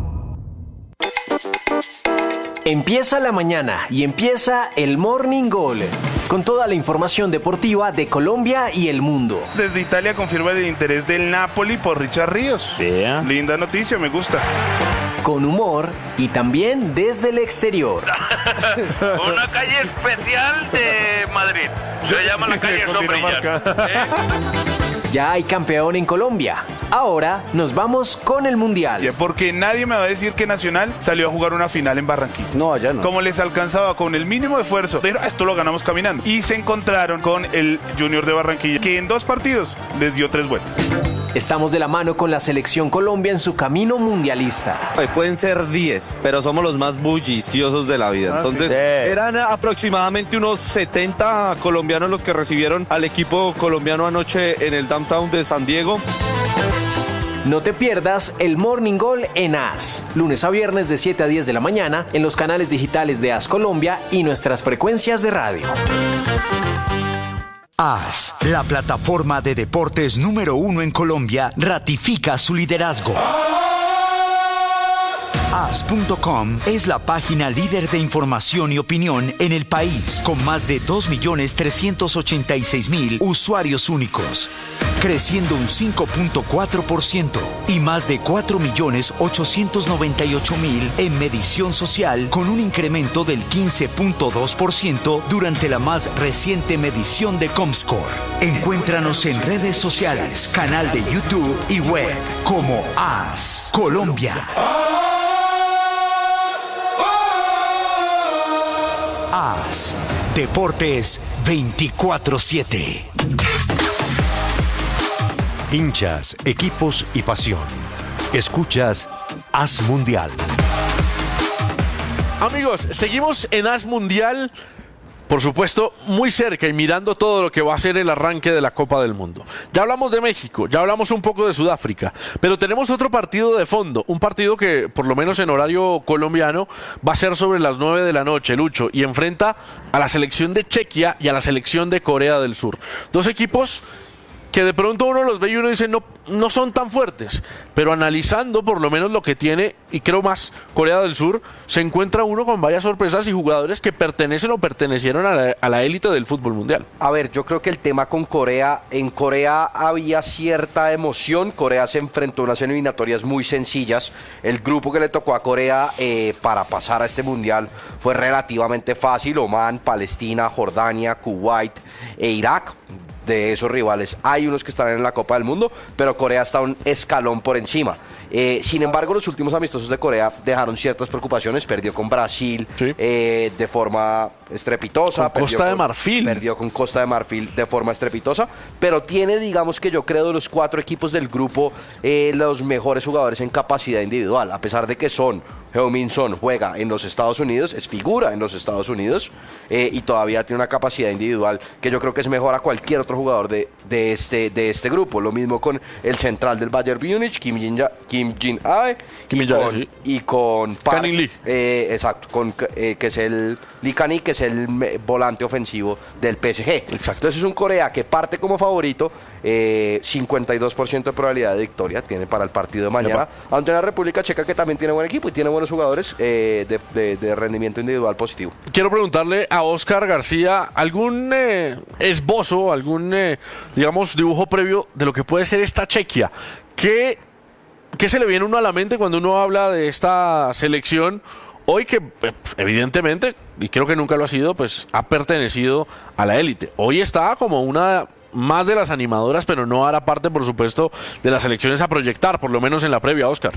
Empieza la mañana y empieza el Morning Goal, con toda la información deportiva de Colombia y el mundo. Desde Italia confirma el interés del Napoli por Richard Ríos. Yeah. Linda noticia, me gusta. Con humor y también desde el exterior. Una calle especial de Madrid. Se llama la calle Sombrilla. ¿Eh? Ya hay campeón en Colombia. Ahora nos vamos con el Mundial. Porque nadie me va a decir que Nacional salió a jugar una final en Barranquilla. No, allá no. Como les alcanzaba con el mínimo esfuerzo, pero esto lo ganamos caminando. Y se encontraron con el Junior de Barranquilla, que en dos partidos les dio tres vueltas. Estamos de la mano con la Selección Colombia en su camino mundialista. Pueden ser diez, pero somos los más bulliciosos de la vida. Ah, Entonces, sí. eran aproximadamente unos setenta colombianos los que recibieron al equipo colombiano anoche en el downtown de San Diego. No te pierdas el Morning Goal en Haz, lunes a viernes de siete a diez de la mañana en los canales digitales de Haz Colombia y nuestras frecuencias de radio. Haz, la plataforma de deportes número uno en Colombia, ratifica su liderazgo. as punto com es la página líder de información y opinión en el país, con más de dos millones trescientos ochenta y seis mil usuarios únicos, creciendo un cinco punto cuatro por ciento y más de cuatro millones ochocientos noventa y ocho mil en medición social, con un incremento del quince punto dos por ciento durante la más reciente medición de Comscore. Encuéntranos en redes sociales, canal de YouTube y web como AS Colombia. AS Deportes veinticuatro siete. Hinchas, equipos y pasión. Escuchas AS Mundial. Amigos, seguimos en AS Mundial, por supuesto, muy cerca y mirando todo lo que va a ser el arranque de la Copa del Mundo. Ya hablamos de México, ya hablamos un poco de Sudáfrica, pero tenemos otro partido de fondo, un partido que, por lo menos en horario colombiano, va a ser sobre las nueve de la noche, Lucho, y enfrenta a la selección de Chequia y a la selección de Corea del Sur. Dos equipos que de pronto uno los ve y uno dice no, no son tan fuertes, pero analizando por lo menos lo que tiene, y creo más Corea del Sur, se encuentra uno con varias sorpresas y jugadores que pertenecen o pertenecieron a la, a la élite del fútbol mundial. A ver, yo creo que el tema con Corea, en Corea había cierta emoción. Corea se enfrentó a unas eliminatorias muy sencillas. El grupo que le tocó a Corea eh, para pasar a este mundial fue relativamente fácil: Omán, Palestina, Jordania, Kuwait e Irak. De esos rivales hay unos que están en la Copa del Mundo, pero Corea está un escalón por encima. Eh, sin embargo, los últimos amistosos de Corea dejaron ciertas preocupaciones. Perdió con Brasil sí. eh, de forma estrepitosa. Con Costa con, de Marfil. Perdió con Costa de Marfil de forma estrepitosa. Pero tiene, digamos que yo creo, de los cuatro equipos del grupo, eh, los mejores jugadores en capacidad individual. A pesar de que Son, Heung-min Son juega en los Estados Unidos, es figura en los Estados Unidos, eh, y todavía tiene una capacidad individual que yo creo que es mejor a cualquier otro jugador de, de, este, de este grupo. Lo mismo con el central del Bayern Múnich, Kim Jin-jae, Kim Jin-ae, y, sí. y con Park, Lee. Eh, exacto, con, eh, que es el Lee Kani, que es el volante ofensivo del P S G. Exacto. Entonces es un Corea que parte como favorito, eh, cincuenta y dos por ciento de probabilidad de victoria tiene para el partido de mañana, ante una República Checa que también tiene buen equipo y tiene buenos jugadores eh, de, de, de rendimiento individual positivo. Quiero preguntarle a Oscar García algún eh, esbozo, algún eh, digamos dibujo previo de lo que puede ser esta Chequia. ¿Qué, ¿Qué se le viene uno a la mente cuando uno habla de esta selección hoy que evidentemente, y creo que nunca lo ha sido, pues ha pertenecido a la élite? Hoy está como una más de las animadoras, pero no hará parte, por supuesto, de las selecciones a proyectar, por lo menos en la previa, Oscar.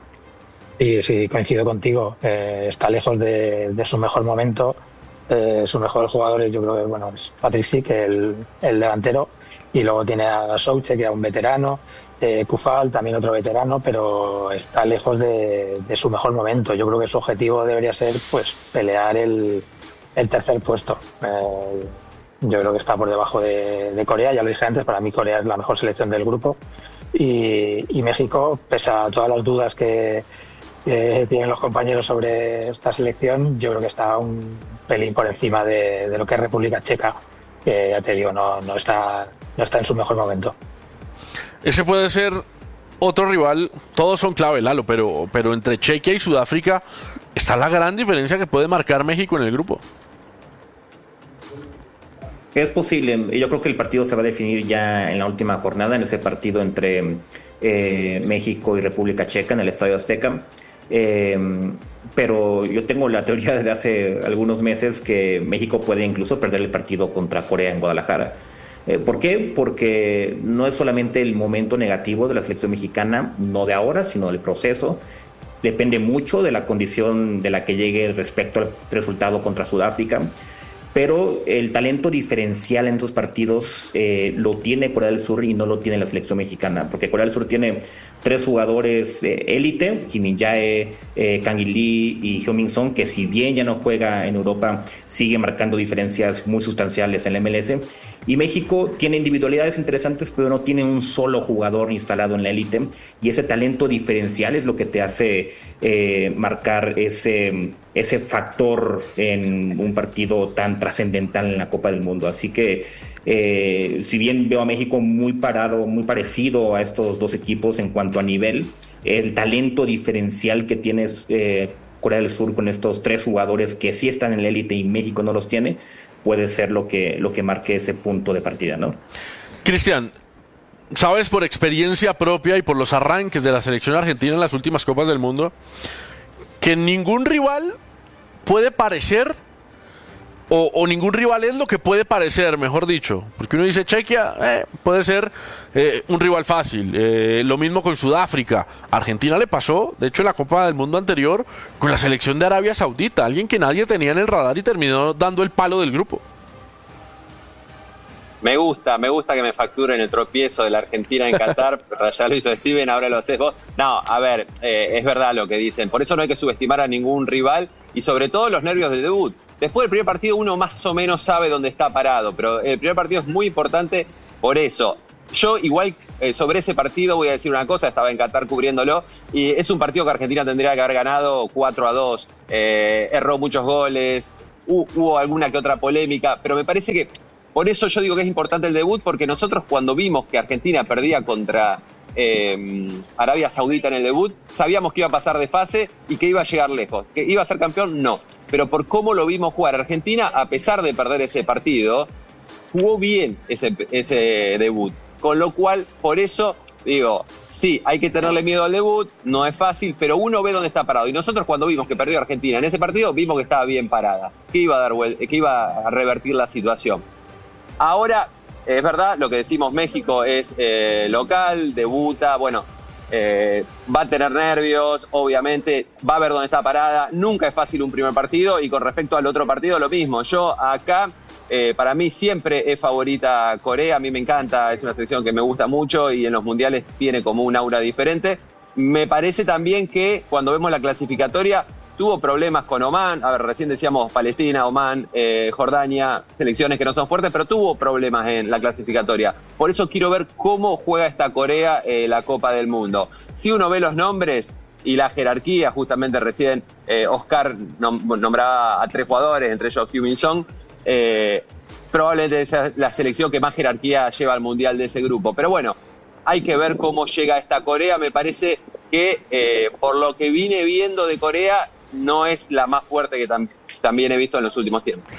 Sí, sí, coincido contigo. Eh, está lejos de, de su mejor momento. Eh, sus mejores jugadores, yo creo que bueno, es Patrick Schick, el, el delantero, y luego tiene a Souche, que es un veterano, eh, Kufal, también otro veterano, pero está lejos de, de su mejor momento. Yo creo que su objetivo debería ser pues pelear el, el tercer puesto. Eh, yo creo que está por debajo de, de Corea, ya lo dije antes, para mí Corea es la mejor selección del grupo, y, y México, pese a todas las dudas que que tienen los compañeros sobre esta selección, yo creo que está un pelín por encima de, de lo que es República Checa, que ya te digo, no, no, está, no está en su mejor momento. Ese puede ser otro rival, todos son clave, Lalo, pero, pero entre Chequia y Sudáfrica está la gran diferencia que puede marcar México en el grupo. Es posible, yo creo que el partido se va a definir ya en la última jornada, en ese partido entre eh, México y República Checa en el Estadio Azteca. Eh, pero yo tengo la teoría desde hace algunos meses que México puede incluso perder el partido contra Corea en Guadalajara. Eh, ¿Por qué? Porque no es solamente el momento negativo de la selección mexicana, no de ahora, sino del proceso. Depende mucho de la condición de la que llegue respecto al resultado contra Sudáfrica. Pero el talento diferencial en estos partidos eh, lo tiene Corea del Sur y no lo tiene la selección mexicana, porque Corea del Sur tiene tres jugadores élite, eh, Kim Min-jae, eh, Kang In-lee y Heung-min Son, que si bien ya no juega en Europa, sigue marcando diferencias muy sustanciales en la M L S. Y México tiene individualidades interesantes, pero no tiene un solo jugador instalado en la élite, y ese talento diferencial es lo que te hace eh, marcar ese, ese factor en un partido tan trascendental en la Copa del Mundo. Así que eh, si bien veo a México muy parado, muy parecido a estos dos equipos en cuanto a nivel, el talento diferencial que tiene eh, Corea del Sur con estos tres jugadores que sí están en la élite y México no los tiene, puede ser lo que, lo que marque ese punto de partida, ¿no? Cristian, sabes por experiencia propia y por los arranques de la selección argentina en las últimas Copas del Mundo que ningún rival puede parecer o, o ningún rival es lo que puede parecer, mejor dicho, porque uno dice Chequia, eh, puede ser eh, un rival fácil, eh, lo mismo con Sudáfrica. Argentina le pasó, de hecho en la Copa del Mundo anterior, con la selección de Arabia Saudita, alguien que nadie tenía en el radar y terminó dando el palo del grupo. Me gusta, me gusta que me facturen el tropiezo de la Argentina en Qatar, pero ya lo hizo Steven, ahora lo haces vos. No, a ver, eh, es verdad lo que dicen, por eso no hay que subestimar a ningún rival y sobre todo los nervios del debut. Después del primer partido uno más o menos sabe dónde está parado, pero el primer partido es muy importante por eso. Yo igual eh, sobre ese partido voy a decir una cosa, estaba en Qatar cubriéndolo, y es un partido que Argentina tendría que haber ganado cuatro a dos, eh, erró muchos goles, hu- hubo alguna que otra polémica, pero me parece que por eso yo digo que es importante el debut, porque nosotros cuando vimos que Argentina perdía contra eh, Arabia Saudita en el debut, sabíamos que iba a pasar de fase y que iba a llegar lejos. ¿Que iba a ser campeón? No. Pero por cómo lo vimos jugar, Argentina, a pesar de perder ese partido, jugó bien ese, ese debut. Con lo cual, por eso digo, sí, hay que tenerle miedo al debut, no es fácil, pero uno ve dónde está parado. Y nosotros cuando vimos que perdió Argentina en ese partido, vimos que estaba bien parada, que iba a, dar, que iba a revertir la situación. Ahora, es verdad, lo que decimos, México es eh, local, debuta, bueno, eh, va a tener nervios, obviamente, va a ver dónde está parada, nunca es fácil un primer partido, y con respecto al otro partido, lo mismo. Yo acá, eh, para mí siempre es favorita Corea, a mí me encanta, es una selección que me gusta mucho y en los mundiales tiene como un aura diferente. Me parece también que cuando vemos la clasificatoria, tuvo problemas con Oman, a ver, recién decíamos Palestina, Oman, eh, Jordania, selecciones que no son fuertes, pero tuvo problemas en la clasificatoria. Por eso quiero ver cómo juega esta Corea eh, la Copa del Mundo. Si uno ve los nombres y la jerarquía, justamente recién eh, Oscar nom- nombraba a tres jugadores, entre ellos Heung-min Son, eh, probablemente sea la selección que más jerarquía lleva al Mundial de ese grupo. Pero bueno, hay que ver cómo llega esta Corea. Me parece que eh, por lo que vine viendo de Corea, no es la más fuerte que tam- también he visto en los últimos tiempos.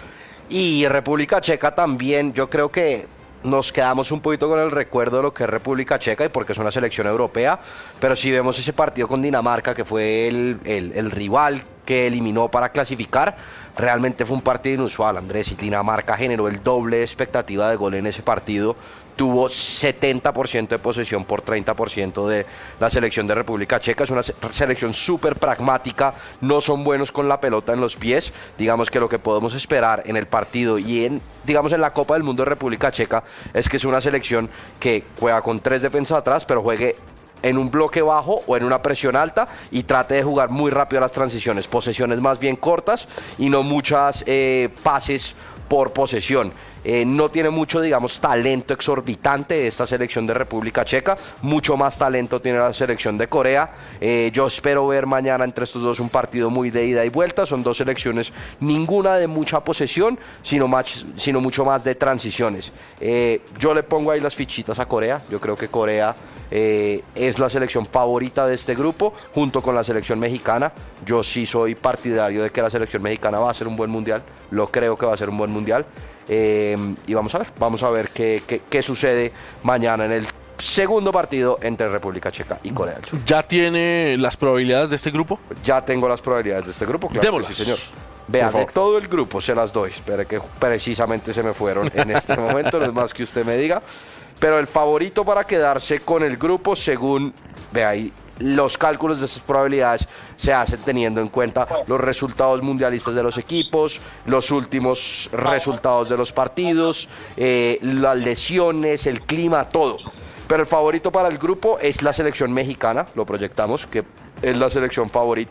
Y República Checa también, yo creo que nos quedamos un poquito con el recuerdo de lo que es República Checa y porque es una selección europea, pero si vemos ese partido con Dinamarca, que fue el, el, el rival que eliminó para clasificar, realmente fue un partido inusual, Andrés, y Dinamarca generó el doble de expectativa de gol en ese partido. Tuvo setenta por ciento de posesión por treinta por ciento de la selección de República Checa. Es una se- selección súper pragmática, no son buenos con la pelota en los pies. Digamos que lo que podemos esperar en el partido y en, digamos, en la Copa del Mundo de República Checa es que es una selección que juega con tres defensas atrás, pero juegue en un bloque bajo o en una presión alta y trate de jugar muy rápido las transiciones, posesiones más bien cortas y no muchas eh, pases por posesión. Eh, no tiene mucho, digamos, talento exorbitante esta selección de República Checa, mucho más talento tiene la selección de Corea. Eh, yo espero ver mañana entre estos dos un partido muy de ida y vuelta. Son dos selecciones, ninguna de mucha posesión, sino, más, sino mucho más de transiciones. Eh, yo le pongo ahí las fichitas a Corea. Yo creo que Corea eh, es la selección favorita de este grupo, junto con la selección mexicana. Yo sí soy partidario de que la selección mexicana va a ser un buen mundial, lo creo que va a ser un buen mundial. Eh, y vamos a ver, vamos a ver qué, qué, qué sucede mañana en el segundo partido entre República Checa y Corea del Sur. ¿Ya tiene las probabilidades de este grupo? Ya tengo las probabilidades de este grupo, claro que sí, señor. Vean, de todo el grupo se las doy. Espere que precisamente se me fueron en este momento, no es más que usted me diga. Pero el favorito para quedarse con el grupo, según, ve ahí, los cálculos de estas probabilidades se hacen teniendo en cuenta los resultados mundialistas de los equipos, los últimos resultados de los partidos, eh, las lesiones, el clima, todo. Pero el favorito para el grupo es la selección mexicana, lo proyectamos, que es la selección favorita.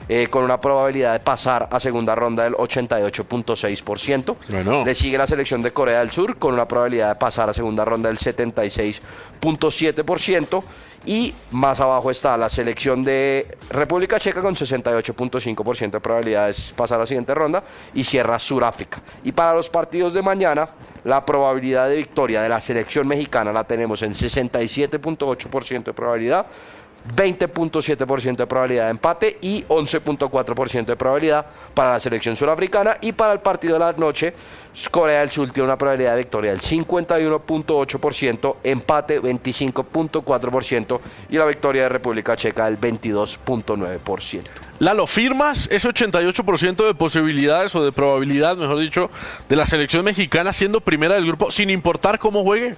eh, con una probabilidad de pasar a segunda ronda del ochenta y ocho punto seis por ciento. Bueno. Le sigue la selección de Corea del Sur con una probabilidad de pasar a segunda ronda del setenta y seis punto siete por ciento. Y más abajo está la selección de República Checa con sesenta y ocho punto cinco por ciento de probabilidades de pasar a la siguiente ronda, y cierra Sudáfrica. Y para los partidos de mañana, la probabilidad de victoria de la selección mexicana la tenemos en sesenta y siete punto ocho por ciento de probabilidad, veinte punto siete por ciento de probabilidad de empate y once punto cuatro por ciento de probabilidad para la selección surafricana. Y para el partido de la noche, Corea del Sur tiene una probabilidad de victoria del cincuenta y uno punto ocho por ciento, empate veinticinco punto cuatro por ciento y la victoria de República Checa del veintidós punto nueve por ciento. Lalo, ¿firmas ese ochenta y ocho por ciento de posibilidades o de probabilidad, mejor dicho, de la selección mexicana siendo primera del grupo sin importar cómo juegue?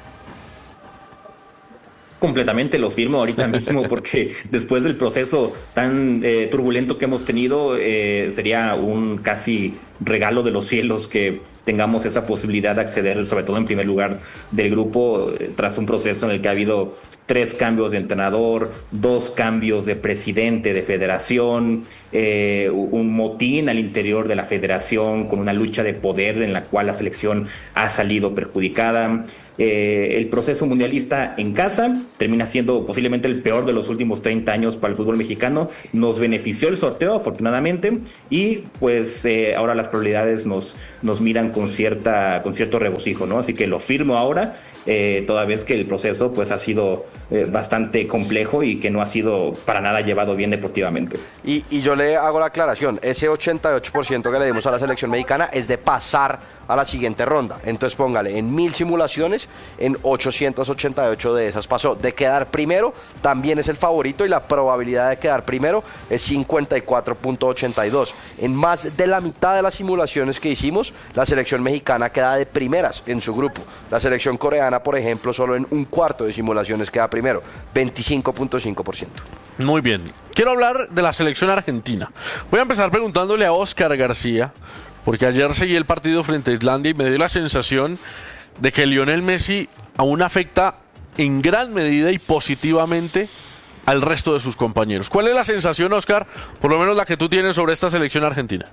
Completamente lo firmo ahorita mismo, porque después del proceso tan eh, turbulento que hemos tenido, eh, sería un casi regalo de los cielos que tengamos esa posibilidad de acceder, sobre todo en primer lugar del grupo, eh, tras un proceso en el que ha habido tres cambios de entrenador, dos cambios de presidente de federación, eh, un motín al interior de la federación con una lucha de poder en la cual la selección ha salido perjudicada. Eh, el proceso mundialista en casa termina siendo posiblemente el peor de los últimos treinta años para el fútbol mexicano. Nos benefició el sorteo, afortunadamente, y pues eh, ahora las probabilidades nos, nos miran con, cierta, con cierto regocijo, ¿no? Así que lo firmo ahora, eh, toda vez que el proceso pues ha sido eh, bastante complejo y que no ha sido para nada llevado bien deportivamente. Y, y yo le hago la aclaración, ese ochenta y ocho por ciento que le dimos a la selección mexicana es de pasar a la siguiente ronda. Entonces póngale, en mil simulaciones, en ochocientas ochenta y ocho de esas pasó. De quedar primero, también es el favorito, y la probabilidad de quedar primero es cincuenta y cuatro punto ochenta y dos. En más de la mitad de las simulaciones que hicimos, la selección mexicana queda de primeras en su grupo. La selección coreana, por ejemplo, solo en un cuarto de simulaciones queda primero, veinticinco punto cinco por ciento. Muy bien. Quiero hablar de la selección argentina. Voy a empezar preguntándole a Oscar García, porque ayer seguí el partido frente a Islandia y me dio la sensación de que Lionel Messi aún afecta en gran medida y positivamente al resto de sus compañeros. ¿Cuál es la sensación, Oscar, por lo menos la que tú tienes sobre esta selección argentina?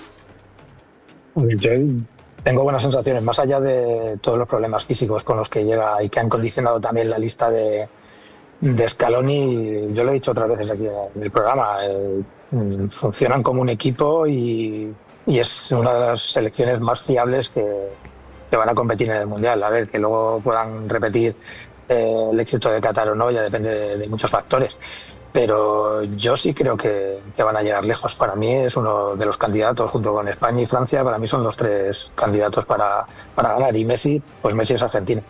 Yo tengo buenas sensaciones, más allá de todos los problemas físicos con los que llega y que han condicionado también la lista de, de Scaloni. Yo lo he dicho otras veces aquí en el programa, eh, funcionan como un equipo y, y es una de las selecciones más fiables que, que van a competir en el Mundial. A ver, que luego puedan repetir eh, el éxito de Qatar o no, ya depende de, de muchos factores. Pero yo sí creo que, que van a llegar lejos. Para mí es uno de los candidatos, junto con España y Francia, para mí son los tres candidatos para, para ganar. Y Messi, pues Messi es argentino.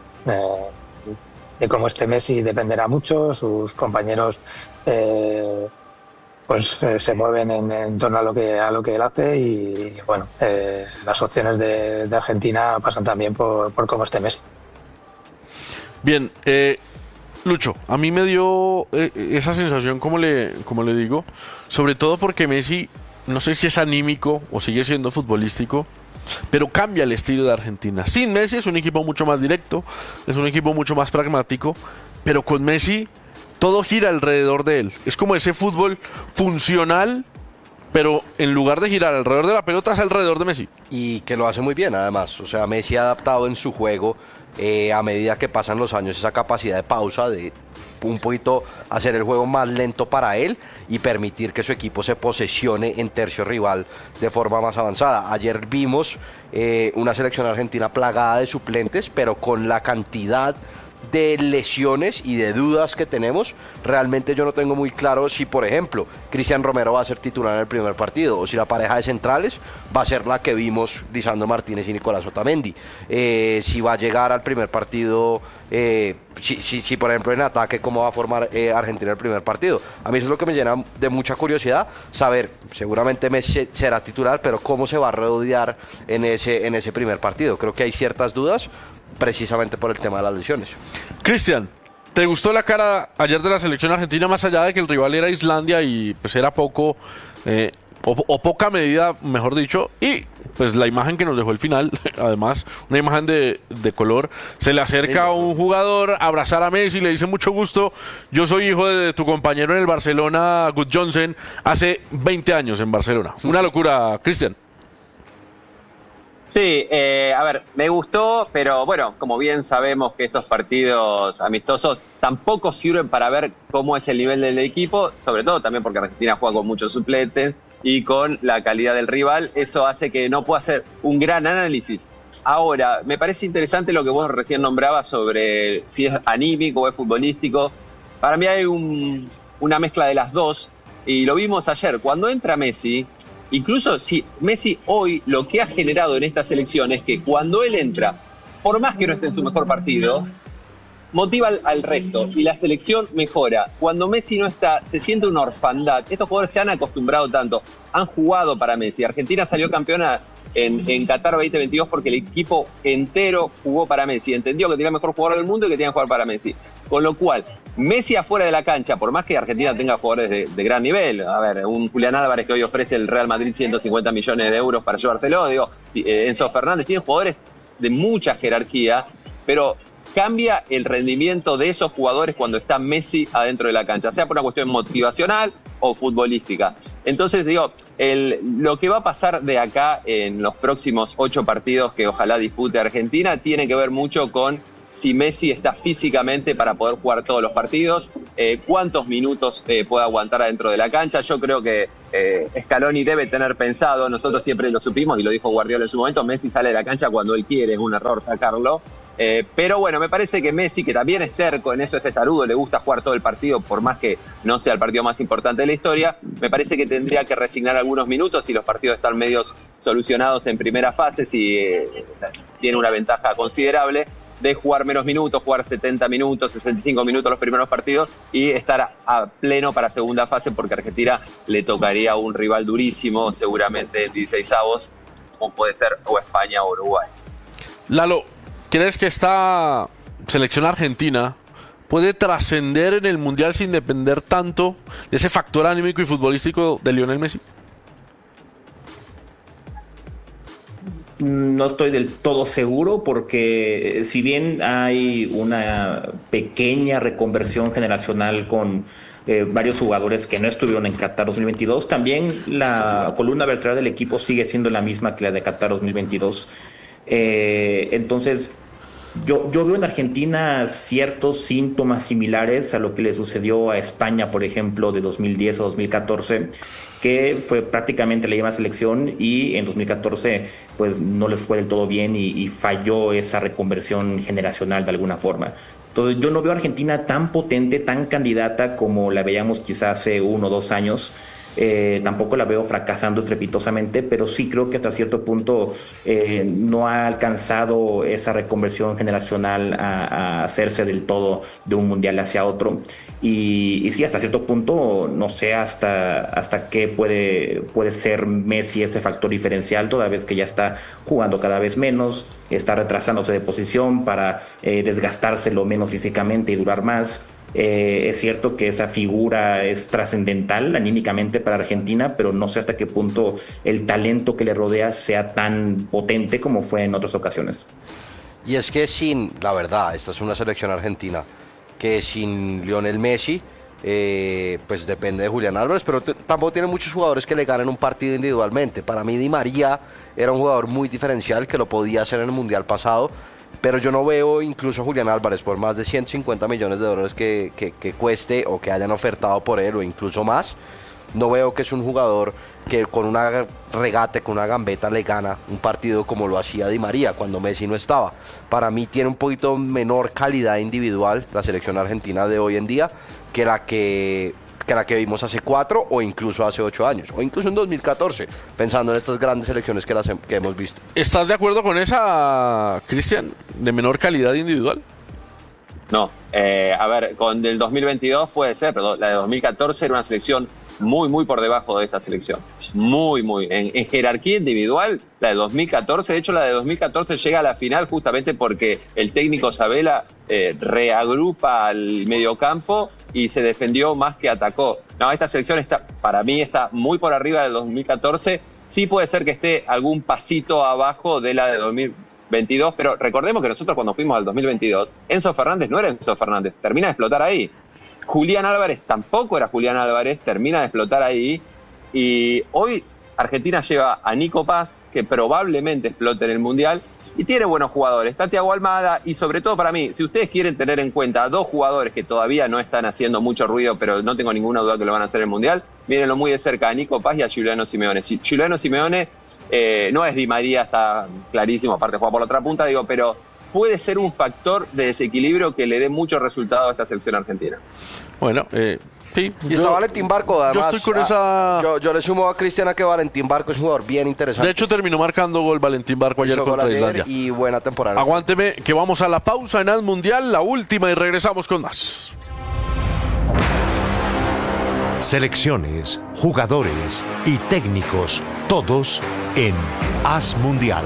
Eh, de cómo esté Messi dependerá mucho, sus compañeros eh, pues eh, se mueven en, en torno a lo que a lo que él hace y, bueno, eh, las opciones de, de Argentina pasan también por, por cómo esté Messi. Bien, eh... Lucho, a mí me dio eh, esa sensación, como le, como le digo, sobre todo porque Messi, no sé si es anímico o sigue siendo futbolístico, pero cambia el estilo de Argentina. Sin Messi es un equipo mucho más directo, es un equipo mucho más pragmático, pero con Messi todo gira alrededor de él. Es como ese fútbol funcional, pero en lugar de girar alrededor de la pelota es alrededor de Messi. Y que lo hace muy bien, además. O sea, Messi ha adaptado en su juego, eh, a medida que pasan los años, esa capacidad de pausa, de un poquito hacer el juego más lento para él y permitir que su equipo se posesione en tercio rival de forma más avanzada. Ayer vimos eh, una selección argentina plagada de suplentes, pero con la cantidad de lesiones y de dudas que tenemos, realmente yo no tengo muy claro si, por ejemplo, Cristian Romero va a ser titular en el primer partido o si la pareja de centrales va a ser la que vimos Lisandro Martínez y Nicolás Otamendi, eh, si va a llegar al primer partido, eh, si, si, si por ejemplo en ataque cómo va a formar eh, Argentina el primer partido. A mí eso es lo que me llena de mucha curiosidad, saber, seguramente Messi será titular, pero cómo se va a rodear en ese, en ese primer partido. Creo que hay ciertas dudas precisamente por el tema de las lesiones. Cristian, ¿te gustó la cara ayer de la selección argentina, más allá de que el rival era Islandia y pues era poco eh, o, o poca medida, mejor dicho, y pues la imagen que nos dejó el final, además, una imagen de, de color, se le acerca a un jugador a abrazar a Messi, le dice mucho gusto, yo soy hijo de tu compañero en el Barcelona, Good Johnson, hace veinte años en Barcelona. Una locura, Cristian. Sí, eh, a ver, me gustó, pero bueno, como bien sabemos que estos partidos amistosos tampoco sirven para ver cómo es el nivel del equipo, sobre todo también porque Argentina juega con muchos suplentes y con la calidad del rival, eso hace que no pueda hacer un gran análisis. Ahora, me parece interesante lo que vos recién nombrabas sobre si es anímico o es futbolístico. Para mí hay un, una mezcla de las dos, y lo vimos ayer, cuando entra Messi. Incluso si Messi hoy lo que ha generado en esta selección es que cuando él entra, por más que no esté en su mejor partido, motiva al, al resto y la selección mejora. Cuando Messi no está, se siente una orfandad. Estos jugadores se han acostumbrado tanto, han jugado para Messi. Argentina salió campeona en, en Qatar veinte veintidós porque el equipo entero jugó para Messi. Entendió que tenía el mejor jugador del mundo y que tenía que jugar para Messi. Con lo cual, Messi afuera de la cancha, por más que Argentina tenga jugadores de, de gran nivel, a ver, un Julián Álvarez que hoy ofrece el Real Madrid ciento cincuenta millones de euros para llevárselo, digo, Enzo Fernández, tiene jugadores de mucha jerarquía, pero cambia el rendimiento de esos jugadores cuando está Messi adentro de la cancha, sea por una cuestión motivacional o futbolística. Entonces, digo, el, lo que va a pasar de acá en los próximos ocho partidos que ojalá dispute Argentina tiene que ver mucho con si Messi está físicamente para poder jugar todos los partidos, eh, cuántos minutos eh, puede aguantar adentro de la cancha. Yo creo que eh, Scaloni debe tener pensado, nosotros siempre lo supimos y lo dijo Guardiola en su momento, Messi sale de la cancha cuando él quiere, es un error sacarlo. Eh, pero bueno, me parece que Messi, que también es terco, en eso es testarudo, le gusta jugar todo el partido, por más que no sea el partido más importante de la historia, me parece que tendría que resignar algunos minutos si los partidos están medios solucionados en primera fase, si eh, tiene una ventaja considerable, de jugar menos minutos, jugar setenta minutos, sesenta y cinco minutos los primeros partidos y estar a, a pleno para segunda fase, porque a Argentina le tocaría un rival durísimo, seguramente en dieciseisavos, como puede ser o España o Uruguay. Lalo, ¿crees que esta selección argentina puede trascender en el Mundial sin depender tanto de ese factor anímico y futbolístico de Lionel Messi? No estoy del todo seguro porque si bien hay una pequeña reconversión generacional con eh, varios jugadores que no estuvieron en Qatar dos mil veintidós, también la columna vertebral del equipo sigue siendo la misma que la de Qatar dos mil veintidós. Eh, entonces, yo, yo veo en Argentina ciertos síntomas similares a lo que le sucedió a España, por ejemplo, de dos mil diez o dos mil catorce, que fue prácticamente la misma selección y en dos mil catorce pues no les fue del todo bien y, y falló esa reconversión generacional de alguna forma. Entonces yo no veo a Argentina tan potente, tan candidata como la veíamos quizás hace uno o dos años. Eh, tampoco la veo fracasando estrepitosamente, pero sí creo que hasta cierto punto eh, no ha alcanzado esa reconversión generacional a, a hacerse del todo de un mundial hacia otro. Y, y sí, hasta cierto punto, no sé hasta, hasta qué puede, puede ser Messi ese factor diferencial, toda vez que ya está jugando cada vez menos, está retrasándose de posición para eh, desgastarse lo menos físicamente y durar más. Eh, es cierto que esa figura es trascendental anímicamente para Argentina, pero no sé hasta qué punto el talento que le rodea sea tan potente como fue en otras ocasiones. Y es que sin, la verdad, esta es una selección argentina que sin Lionel Messi, eh, pues depende de Julián Álvarez, pero t- tampoco tiene muchos jugadores que le ganen un partido individualmente. Para mí Di María era un jugador muy diferencial que lo podía hacer en el Mundial pasado, pero yo no veo incluso a Julián Álvarez, por más de ciento cincuenta millones de dólares que, que, que cueste o que hayan ofertado por él o incluso más, no veo que es un jugador que con una regate, con una gambeta le gana un partido como lo hacía Di María cuando Messi no estaba. Para mí tiene un poquito menor calidad individual la selección argentina de hoy en día que la que... que la que vimos hace cuatro o incluso hace ocho años, o incluso en dos mil catorce, pensando en estas grandes selecciones que, las, que hemos visto. ¿Estás de acuerdo con esa, Cristian, de menor calidad individual? No, eh, a ver, con el dos mil veintidós puede ser, pero la de dos mil catorce era una selección muy, muy por debajo de esta selección. Muy, muy. En, en jerarquía individual, la de dos mil catorce, de hecho la de dos mil catorce llega a la final justamente porque el técnico Sabella eh, reagrupa al mediocampo y se defendió más que atacó. No, esta selección está, para mí está muy por arriba del dos mil catorce. Sí puede ser que esté algún pasito abajo de la de dos mil veintidós, pero recordemos que nosotros cuando fuimos al dos mil veintidós, Enzo Fernández no era Enzo Fernández, termina de explotar ahí. Julián Álvarez tampoco era Julián Álvarez, termina de explotar ahí. Y hoy Argentina lleva a Nico Paz, que probablemente explote en el Mundial, y tiene buenos jugadores. Está Thiago Almada, y sobre todo para mí, si ustedes quieren tener en cuenta a dos jugadores que todavía no están haciendo mucho ruido, pero no tengo ninguna duda que lo van a hacer en el Mundial, mírenlo muy de cerca a Nico Paz y a Giuliano Simeone. Si Giuliano Simeone eh, no es Di María, está clarísimo, aparte juega por la otra punta, digo, pero puede ser un factor de desequilibrio que le dé mucho resultado a esta selección argentina. Bueno, eh... sí, y está yo, Valentín Barco, además. Yo estoy con esa... Yo, yo le sumo a Cristiana que Valentín Barco es un jugador bien interesante. De hecho, terminó marcando gol Valentín Barco ayer contra ayer Islandia. Y buena temporada. Aguánteme, que vamos a la pausa en As Mundial, la última, y regresamos con más. Selecciones, jugadores y técnicos, todos en As Mundial.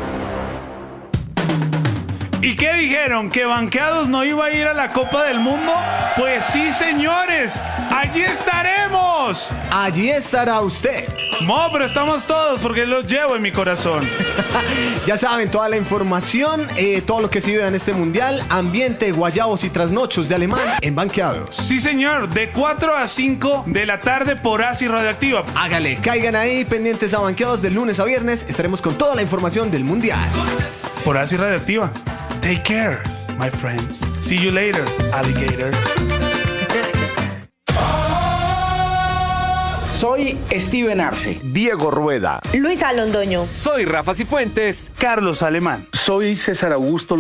¿Y qué dijeron? ¿Que Banqueados no iba a ir a la Copa del Mundo? Pues sí, señores, allí estaremos. Allí estará usted. No, pero estamos todos porque los llevo en mi corazón. Ya saben, toda la información, eh, todo lo que se vive en este mundial, ambiente, guayabos y trasnochos de Alemán en Banqueados. Sí, señor, de cuatro a cinco de la tarde por Asi Radioactiva. Hágale, caigan ahí pendientes a Banqueados de lunes a viernes. Estaremos con toda la información del mundial. Por Asi Radioactiva. Take care, my friends. See you later, alligator. Soy Steven Arce. Diego Rueda. Luisa Londoño. Soy Rafa Cifuentes. Carlos Alemán. Soy César Augusto